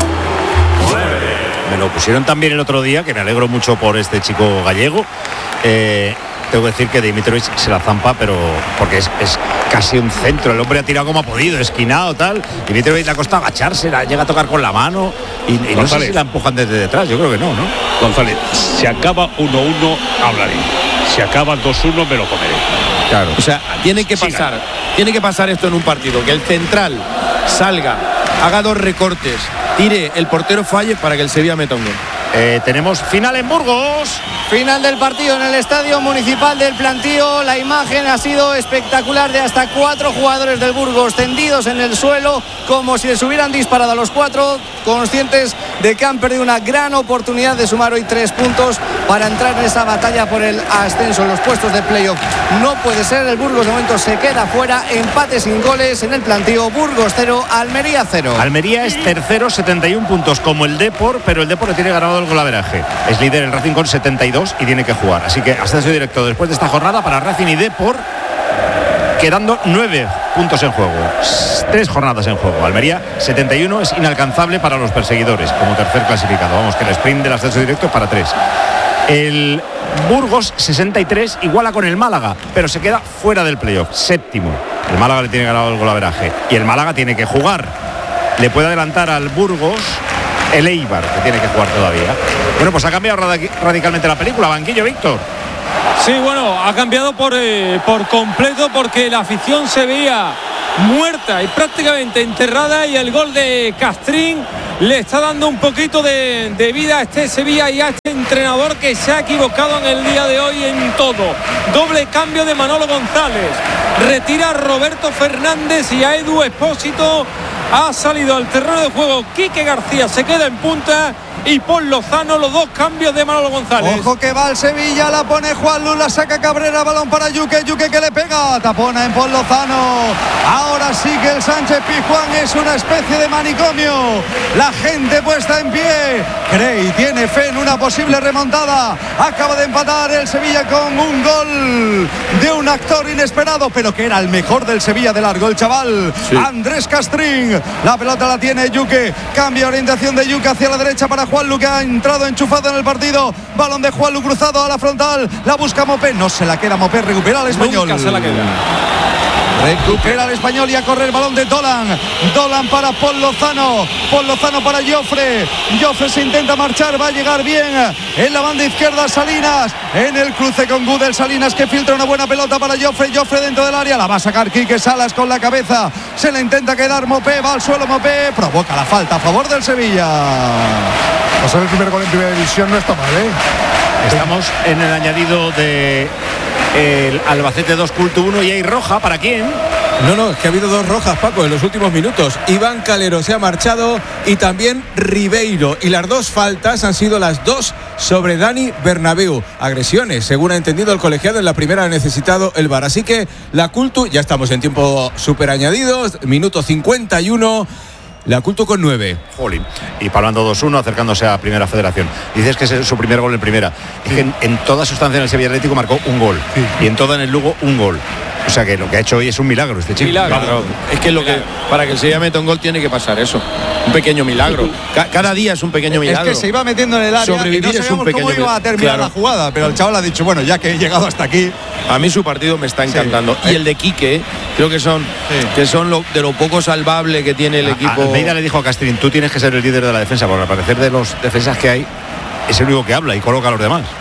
B: Me lo pusieron también el otro día, que me alegro mucho por este chico gallego. Tengo que decir que Dimitrovic se la zampa, pero porque es casi un centro. El hombre ha tirado como ha podido, esquinado, tal. Dimitrovic le ha costado agacharse, la llega a tocar con la mano. Y no sé si la empujan desde detrás, yo creo que no.
C: González, si acaba 1-1, hablaré. Si acaba 2-1, me lo comeré.
L: Claro. O sea, tiene que pasar esto en un partido, que el central salga, haga 2 recortes, tire, el portero falle para que el Sevilla meta un gol.
B: Tenemos final en Burgos.
T: Final del partido en el Estadio Municipal del Plantío. La imagen ha sido espectacular, de hasta 4 jugadores del Burgos tendidos en el suelo como si les hubieran disparado a los 4, conscientes de que han perdido una gran oportunidad de sumar hoy 3 puntos para entrar en esa batalla por el ascenso en los puestos de playoff. No puede ser, el Burgos de momento se queda fuera. Empate sin goles en el Plantío. Burgos 0, Almería 0.
B: Almería es tercero, 71 puntos como el Depor, pero el Depor le tiene ganado el golaveraje. Es líder el Racing con 72 y tiene que jugar. Así que ascenso directo después de esta jornada para Racing y Depor, quedando 9 puntos en juego. 3 jornadas en juego. Almería 71 es inalcanzable para los perseguidores como tercer clasificado. Vamos, que el sprint del ascenso directo es para 3. El Burgos 63 iguala con el Málaga, pero se queda fuera del playoff, séptimo. El Málaga le tiene ganado el golaveraje y el Málaga tiene que jugar. Le puede adelantar al Burgos el Eibar, que tiene que jugar todavía. Bueno, pues ha cambiado radicalmente la película. Banquillo, Víctor.
N: Sí, bueno, ha cambiado por completo, porque la afición se veía muerta y prácticamente enterrada, y el gol de Castrín le está dando un poquito de vida a este Sevilla y a este entrenador que se ha equivocado en el día de hoy en todo. Doble cambio de Manolo González, retira a Roberto Fernández y a Edu Expósito. Ha salido al terreno de juego Quique García, se queda en punta, y Pol Lozano. Los 2 cambios de Manolo González.
D: Ojo que va el Sevilla, la pone Juanlu, la saca Cabrera, balón para Yuque que le pega, tapona en Pol Lozano. Ahora sí que el Sánchez Pizjuán es una especie de manicomio. La gente puesta en pie, cree y tiene fe en una posible remontada. Acaba de empatar el Sevilla con un gol de un actor inesperado, pero que era el mejor del Sevilla de largo, el chaval, sí. Andrés Castrín. La pelota la tiene Yuque, cambia orientación de Yuque hacia la derecha para Juanlu, que ha entrado enchufado en el partido. Balón de Juanlu cruzado a la frontal, la busca Mopé, no se la queda Mopé, recupera al Español.
N: Nunca se la queda.
D: Recupera el Español y a correr, balón de Dolan para Pol Lozano para Jofre se intenta marchar, va a llegar bien en la banda izquierda Salinas, en el cruce con Gudel, Salinas que filtra una buena pelota para Jofre dentro del área, la va a sacar Quique Salas con la cabeza, se le intenta quedar Mopé, va al suelo Mopé, provoca la falta a favor del Sevilla.
M: Pasar el primer gol en primera división no está mal, ¿eh?
B: Estamos en el añadido de el Albacete 2, Culto 1, y hay roja. ¿Para quién?
E: No, es que ha habido 2 rojas, Paco, en los últimos minutos. Iván Calero se ha marchado y también Ribeiro. Y las 2 faltas han sido las 2 sobre Dani Bernabéu. Agresiones, según ha entendido el colegiado. En la primera ha necesitado el VAR. Así que la Cultu, ya estamos en tiempo súper añadido, minuto 51. La Cultu con 9.
B: Jolín. Y Palmando 2-1, acercándose a Primera Federación. Dices que es su primer gol en Primera. Es que en toda su estancia en el Sevilla Atlético marcó un gol. Sí. Y en toda en el Lugo un gol. O sea que lo que ha hecho hoy es un milagro este chico.
L: Milagro. Es que para que el Sevilla meta un gol tiene que pasar eso. Un pequeño milagro. Cada día es un pequeño milagro.
D: Es que se iba metiendo en el área.
L: Sobrevivir
D: y no
L: es un pequeño
D: cómo iba a terminar la jugada, pero el chaval ha dicho, bueno, ya que he llegado hasta aquí.
L: A mí su partido me está encantando. Y el de Quique, creo que son de lo poco salvable que tiene el equipo.
B: Almeida le dijo a Castrín, tú tienes que ser el líder de la defensa, porque al parecer de los defensas que hay es el único que habla y coloca a los demás.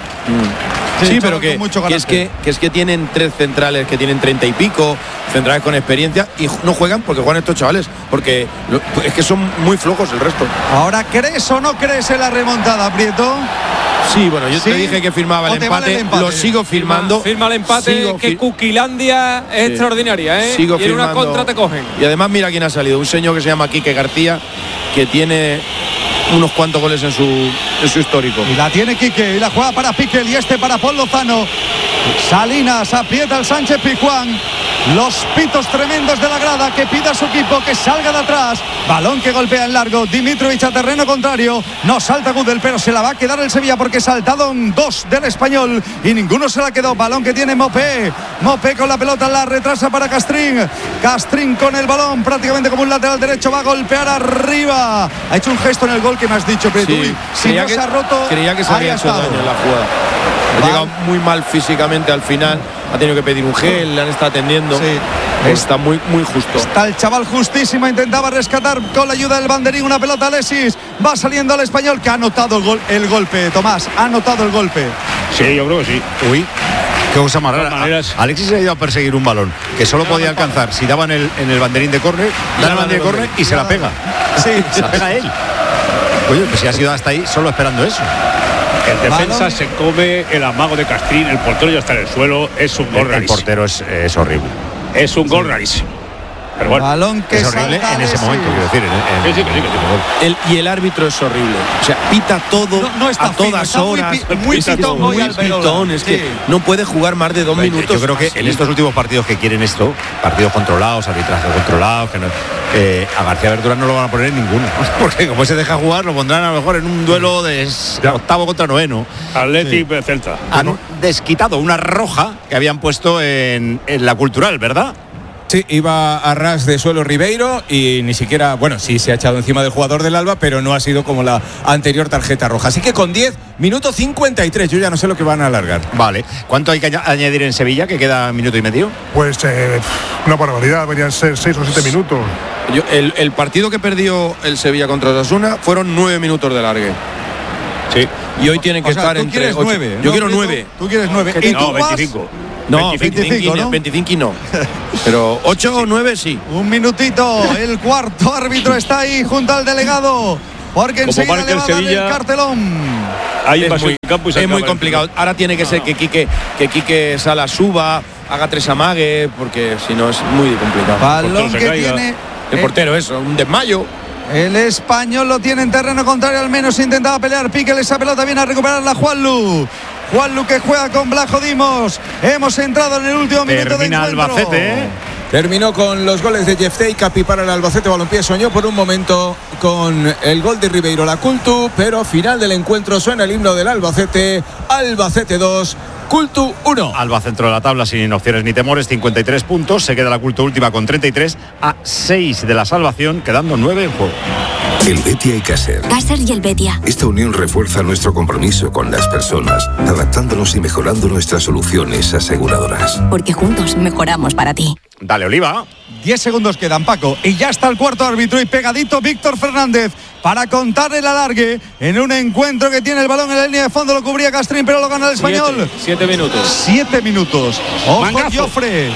L: Sí, pero que es que tienen 3 centrales que tienen 30 y pico, centrales con experiencia, y no juegan porque juegan estos chavales, porque es que son muy flojos el resto.
D: Ahora, ¿crees o no crees en la remontada, Prieto?
L: Sí, bueno, yo te dije que firmaba el empate, lo sigo firmando.
N: Firma el empate, que Cuquilandia es extraordinaria, ¿eh?
L: Sigo
N: y en una contra te cogen.
L: Y además mira quién ha salido, un señor que se llama Quique García, que tiene unos cuantos goles en su histórico.
D: Y la tiene Quique, y la juega para Piquel, y para Pol Lozano. Salinas aprieta al Sánchez Pizjuán. Los pitos tremendos de la grada, que pida a su equipo que salga de atrás. Balón que golpea en largo, Dimitrovic a terreno contrario. No salta Gudel, pero se la va a quedar el Sevilla porque saltaron 2 del Español y ninguno se la quedó. Balón que tiene Mopé con la pelota, la retrasa para Castrín con el balón prácticamente como un lateral derecho, va a golpear arriba. Ha hecho un gesto en el gol que me has dicho, pero
L: sí,
D: si no se ha roto,
L: creía que se había hecho daño en la jugada. Ha llegado muy mal físicamente al final, ha tenido que pedir un gel, le han estado atendiendo. Sí. Está muy justo.
D: Está el chaval justísimo, intentaba rescatar con la ayuda del banderín una pelota. Alexis va saliendo al Español, que ha anotado el golpe. Tomás, ha anotado el golpe.
B: Sí, yo creo que sí. Uy, qué cosa más rara. Alexis se ha ido a perseguir un balón que solo podía alcanzar si daban en el banderín de córner, da el banderín de córner y se la pega. Sí, se la pega a él. Oye, pues si ha sido hasta ahí solo esperando eso.
C: El defensa se come el amago de Castrín, el portero ya está en el suelo, es un gol rarísimo.
B: El portero es horrible.
C: Es un gol rarísimo. Pero bueno,
D: balón que
B: es horrible en ese momento, quiero decir.
L: Y el árbitro es horrible. O sea, pita todo
D: no está
L: a todas horas.
D: Muy pitón.
L: Es que no puede jugar más de 2 minutos.
B: Yo creo que en estos últimos partidos que quieren esto, partidos controlados, arbitraje controlados, a García Verdurán no lo van a poner en ninguno. Porque como se deja jugar, lo pondrán a lo mejor en un duelo de octavo contra noveno.
C: Atlético de Celta.
B: Han desquitado una roja que habían puesto en la Cultural, ¿verdad?
E: Sí, iba a ras de suelo Ribeiro y ni siquiera, bueno, sí se ha echado encima del jugador del Alba, pero no ha sido como la anterior tarjeta roja. Así que con 10, minuto 53, yo ya no sé lo que van a alargar.
B: Vale, ¿cuánto hay que añadir en Sevilla, que queda minuto y medio?
M: Pues una barbaridad, deberían ser 6 o 7 minutos.
L: El partido que perdió el Sevilla contra Osasuna fueron 9 minutos de largue.
B: Sí.
L: Y hoy tienen que estar entre 8.
D: 9.
L: Yo quiero 9.
D: Tú quieres 9.
L: ¿Y
C: no, 25.
L: No, 25 no. 25 no. Pero 8 o 9 sí.
D: Un minutito. El cuarto árbitro está ahí junto al delegado. Porque enseguida le va a dar el cartelón.
C: Ahí
L: es muy complicado. Ahora tiene que ser que Quique Sala suba, haga 3 amagues, porque si no es muy complicado.
D: Balón que tiene
L: el portero, eso, un desmayo.
D: El español lo tiene en terreno contrario, al menos intentaba pelear. Píquele esa pelota, viene a recuperarla Juanlu. Juanlu que juega con Blajo Dimos. Hemos entrado en el último minuto de encuentro.
B: Albacete.
E: Terminó con los goles de Jeftei, Capi para el Albacete Balompié. Soñó por un momento con el gol de Ribeiro la Cultu, pero final del encuentro suena el himno del Albacete. Albacete 2, Cultu 1.
B: Alba centro de la tabla sin opciones ni temores, 53 puntos. Se queda la Cultu última con 33, a 6 de la salvación, quedando 9 en juego.
G: El Betia y Caser.
W: Caser y el Betia.
G: Esta unión refuerza nuestro compromiso con las personas, adaptándonos y mejorando nuestras soluciones aseguradoras.
W: Porque juntos mejoramos para ti.
B: Dale, Oliva.
D: 10 segundos quedan, Paco. Y ya está el cuarto árbitro y pegadito Víctor Fernández para contar el alargue en un encuentro que tiene el balón en la línea de fondo. Lo cubría Castrín, pero lo gana el español.
N: 7 minutos.
D: 7 minutos. Ojo, Jofre.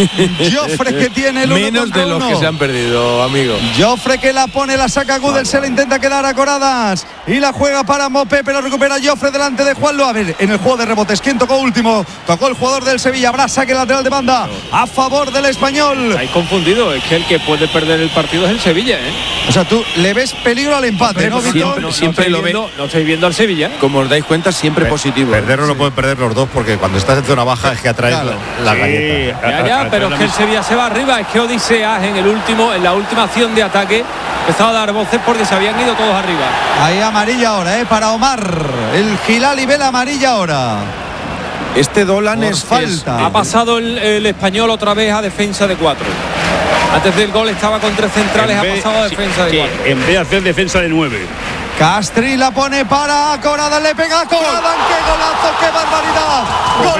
D: Jofre que tiene el 1
L: menos de los que se han perdido, amigo.
D: Jofre que la pone, la saca Gudel, se la intenta quedar a Coradas y la juega para Mopé, pero recupera Jofre delante de Juanlo. A ver, en el juego de rebotes, ¿quién tocó último? Tocó el jugador del Sevilla, Brasa, que lateral de banda a favor del español.
N: Hay confundido, es que el que puede perder el partido es el Sevilla, ¿eh?
D: O sea, tú le ves peligro al empate, ¿no, Víctor?
L: Siempre lo ve.
N: No estoy viendo al Sevilla.
L: Como os dais cuenta, siempre positivo.
B: Perderlo lo pueden perder los dos, porque cuando estás en zona baja es que atraes la galleta.
N: Ya, pero es que el Sevilla se va arriba. Es que Odiseas en la última acción de ataque empezaba a dar voces porque se habían ido todos arriba.
D: Ahí amarilla ahora, para Omar. El Gilali ve la amarilla ahora.
L: Este Dolan es falta.
N: Ha pasado el español otra vez a defensa de 4. Antes del gol estaba con 3 centrales, ha pasado a defensa de 4.
C: En vez de hacer defensa de 9.
D: Castri la pone para Corada, le pega a Corada, qué golazo, qué barbaridad. Gol.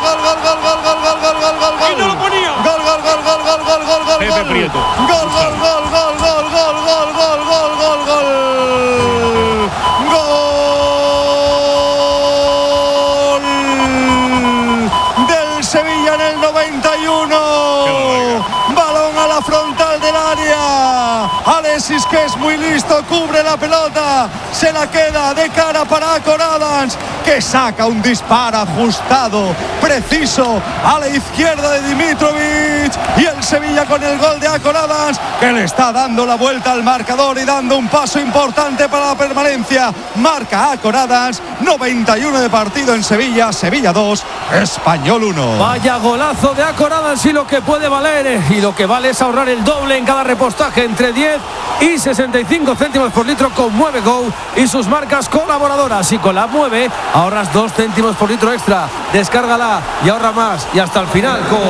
N: Y no lo ponía.
D: Gol.
C: Pepe Prieto.
D: Gol. Del Sevilla en el 91. Balón a la frontal del área. Alexis, que es muy listo, cubre la pelota, se la queda de cara para Coradans, que saca un disparo ajustado, preciso, a la izquierda de Dimitrovic, y el Sevilla con el gol de Acoradans, que le está dando la vuelta al marcador y dando un paso importante para la permanencia. Marca Acoradans, 91 de partido en Sevilla, Sevilla 2, Español 1.
K: Vaya golazo de Acoradans, y lo que puede valer, y lo que vale es ahorrar el doble en cada repostaje, entre 10 y 65 céntimos por litro con Mueve Go y sus marcas colaboradoras. Y con la Mueve ahorras 2 céntimos por litro extra. Descárgala y ahorra más. Y hasta el final con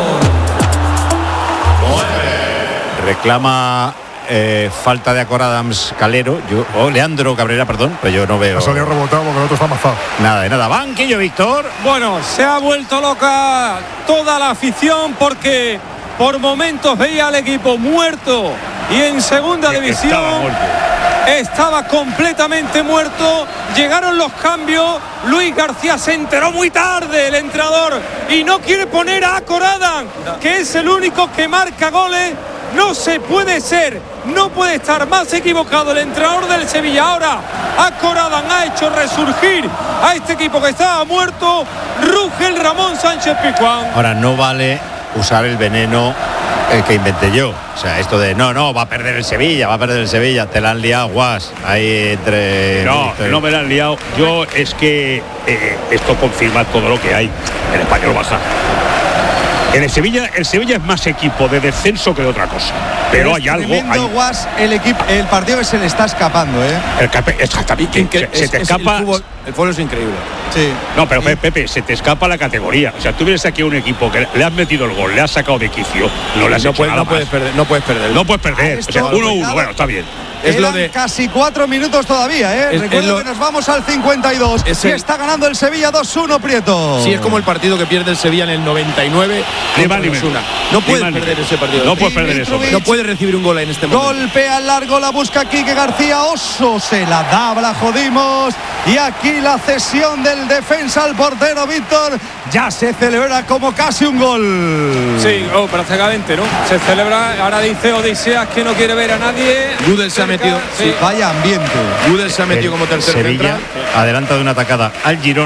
B: reclama falta de Acoradams Calero, Leandro Cabrera, perdón, pero yo no veo.
M: Ha salido rebotado porque el otro está amazado.
B: Nada de nada. Banquillo, Víctor.
N: Bueno, se ha vuelto loca toda la afición porque por momentos veía al equipo muerto y en segunda división estaba completamente muerto. Llegaron los cambios. Luis García se enteró muy tarde, el entrenador, y no quiere poner a Acoradans, que es el único que marca goles No se puede ser, no puede estar más equivocado el entrenador del Sevilla. Ahora a Corada ha hecho resurgir a este equipo que estaba muerto. Ruge el Ramón Sánchez Pizjuán.
H: Ahora no vale usar el veneno que inventé yo. O sea, esto de no, va a perder el Sevilla, te la han liado, guas. Ahí entre.
C: No me la han liado. Yo es que esto confirma todo lo que hay. El Español baja. En el Sevilla es más equipo de descenso que de otra cosa. Pero hay algo.
D: Guas, el partido que se le está escapando, ¿eh?
C: Se te escapa.
L: El fútbol es increíble.
D: Sí.
C: No, pero Pepe, se te escapa la categoría. O sea, tú vienes aquí a un equipo que le has metido el gol, le has sacado de quicio, no le has hecho nada
L: puedes perder. No puedes perder.
C: O sea, 1-1, bueno, está bien.
D: Es lo de casi 4 minutos todavía, ¿eh? Recuerdo que nos vamos al 52 y está ganando el Sevilla 2-1, Prieto.
L: Sí, es como el partido que pierde el Sevilla en el 99. No puedes perder ese partido.
C: No puedes perder eso.
L: No puedes recibir un gol en este momento.
D: Golpea al largo, la busca Quique García. Oso se la da, la jodimos. Y aquí la cesión del defensa al portero Víctor. Ya se celebra como casi un gol.
N: Sí, prácticamente, ¿no? Se celebra. Ahora dice Odiseas que no quiere ver a nadie.
L: Gudel se ha metido.
D: Sí. Vaya ambiente.
L: Gudel se ha metido como tercer
H: Sevilla
L: central.
H: adelanta de una atacada al Girona.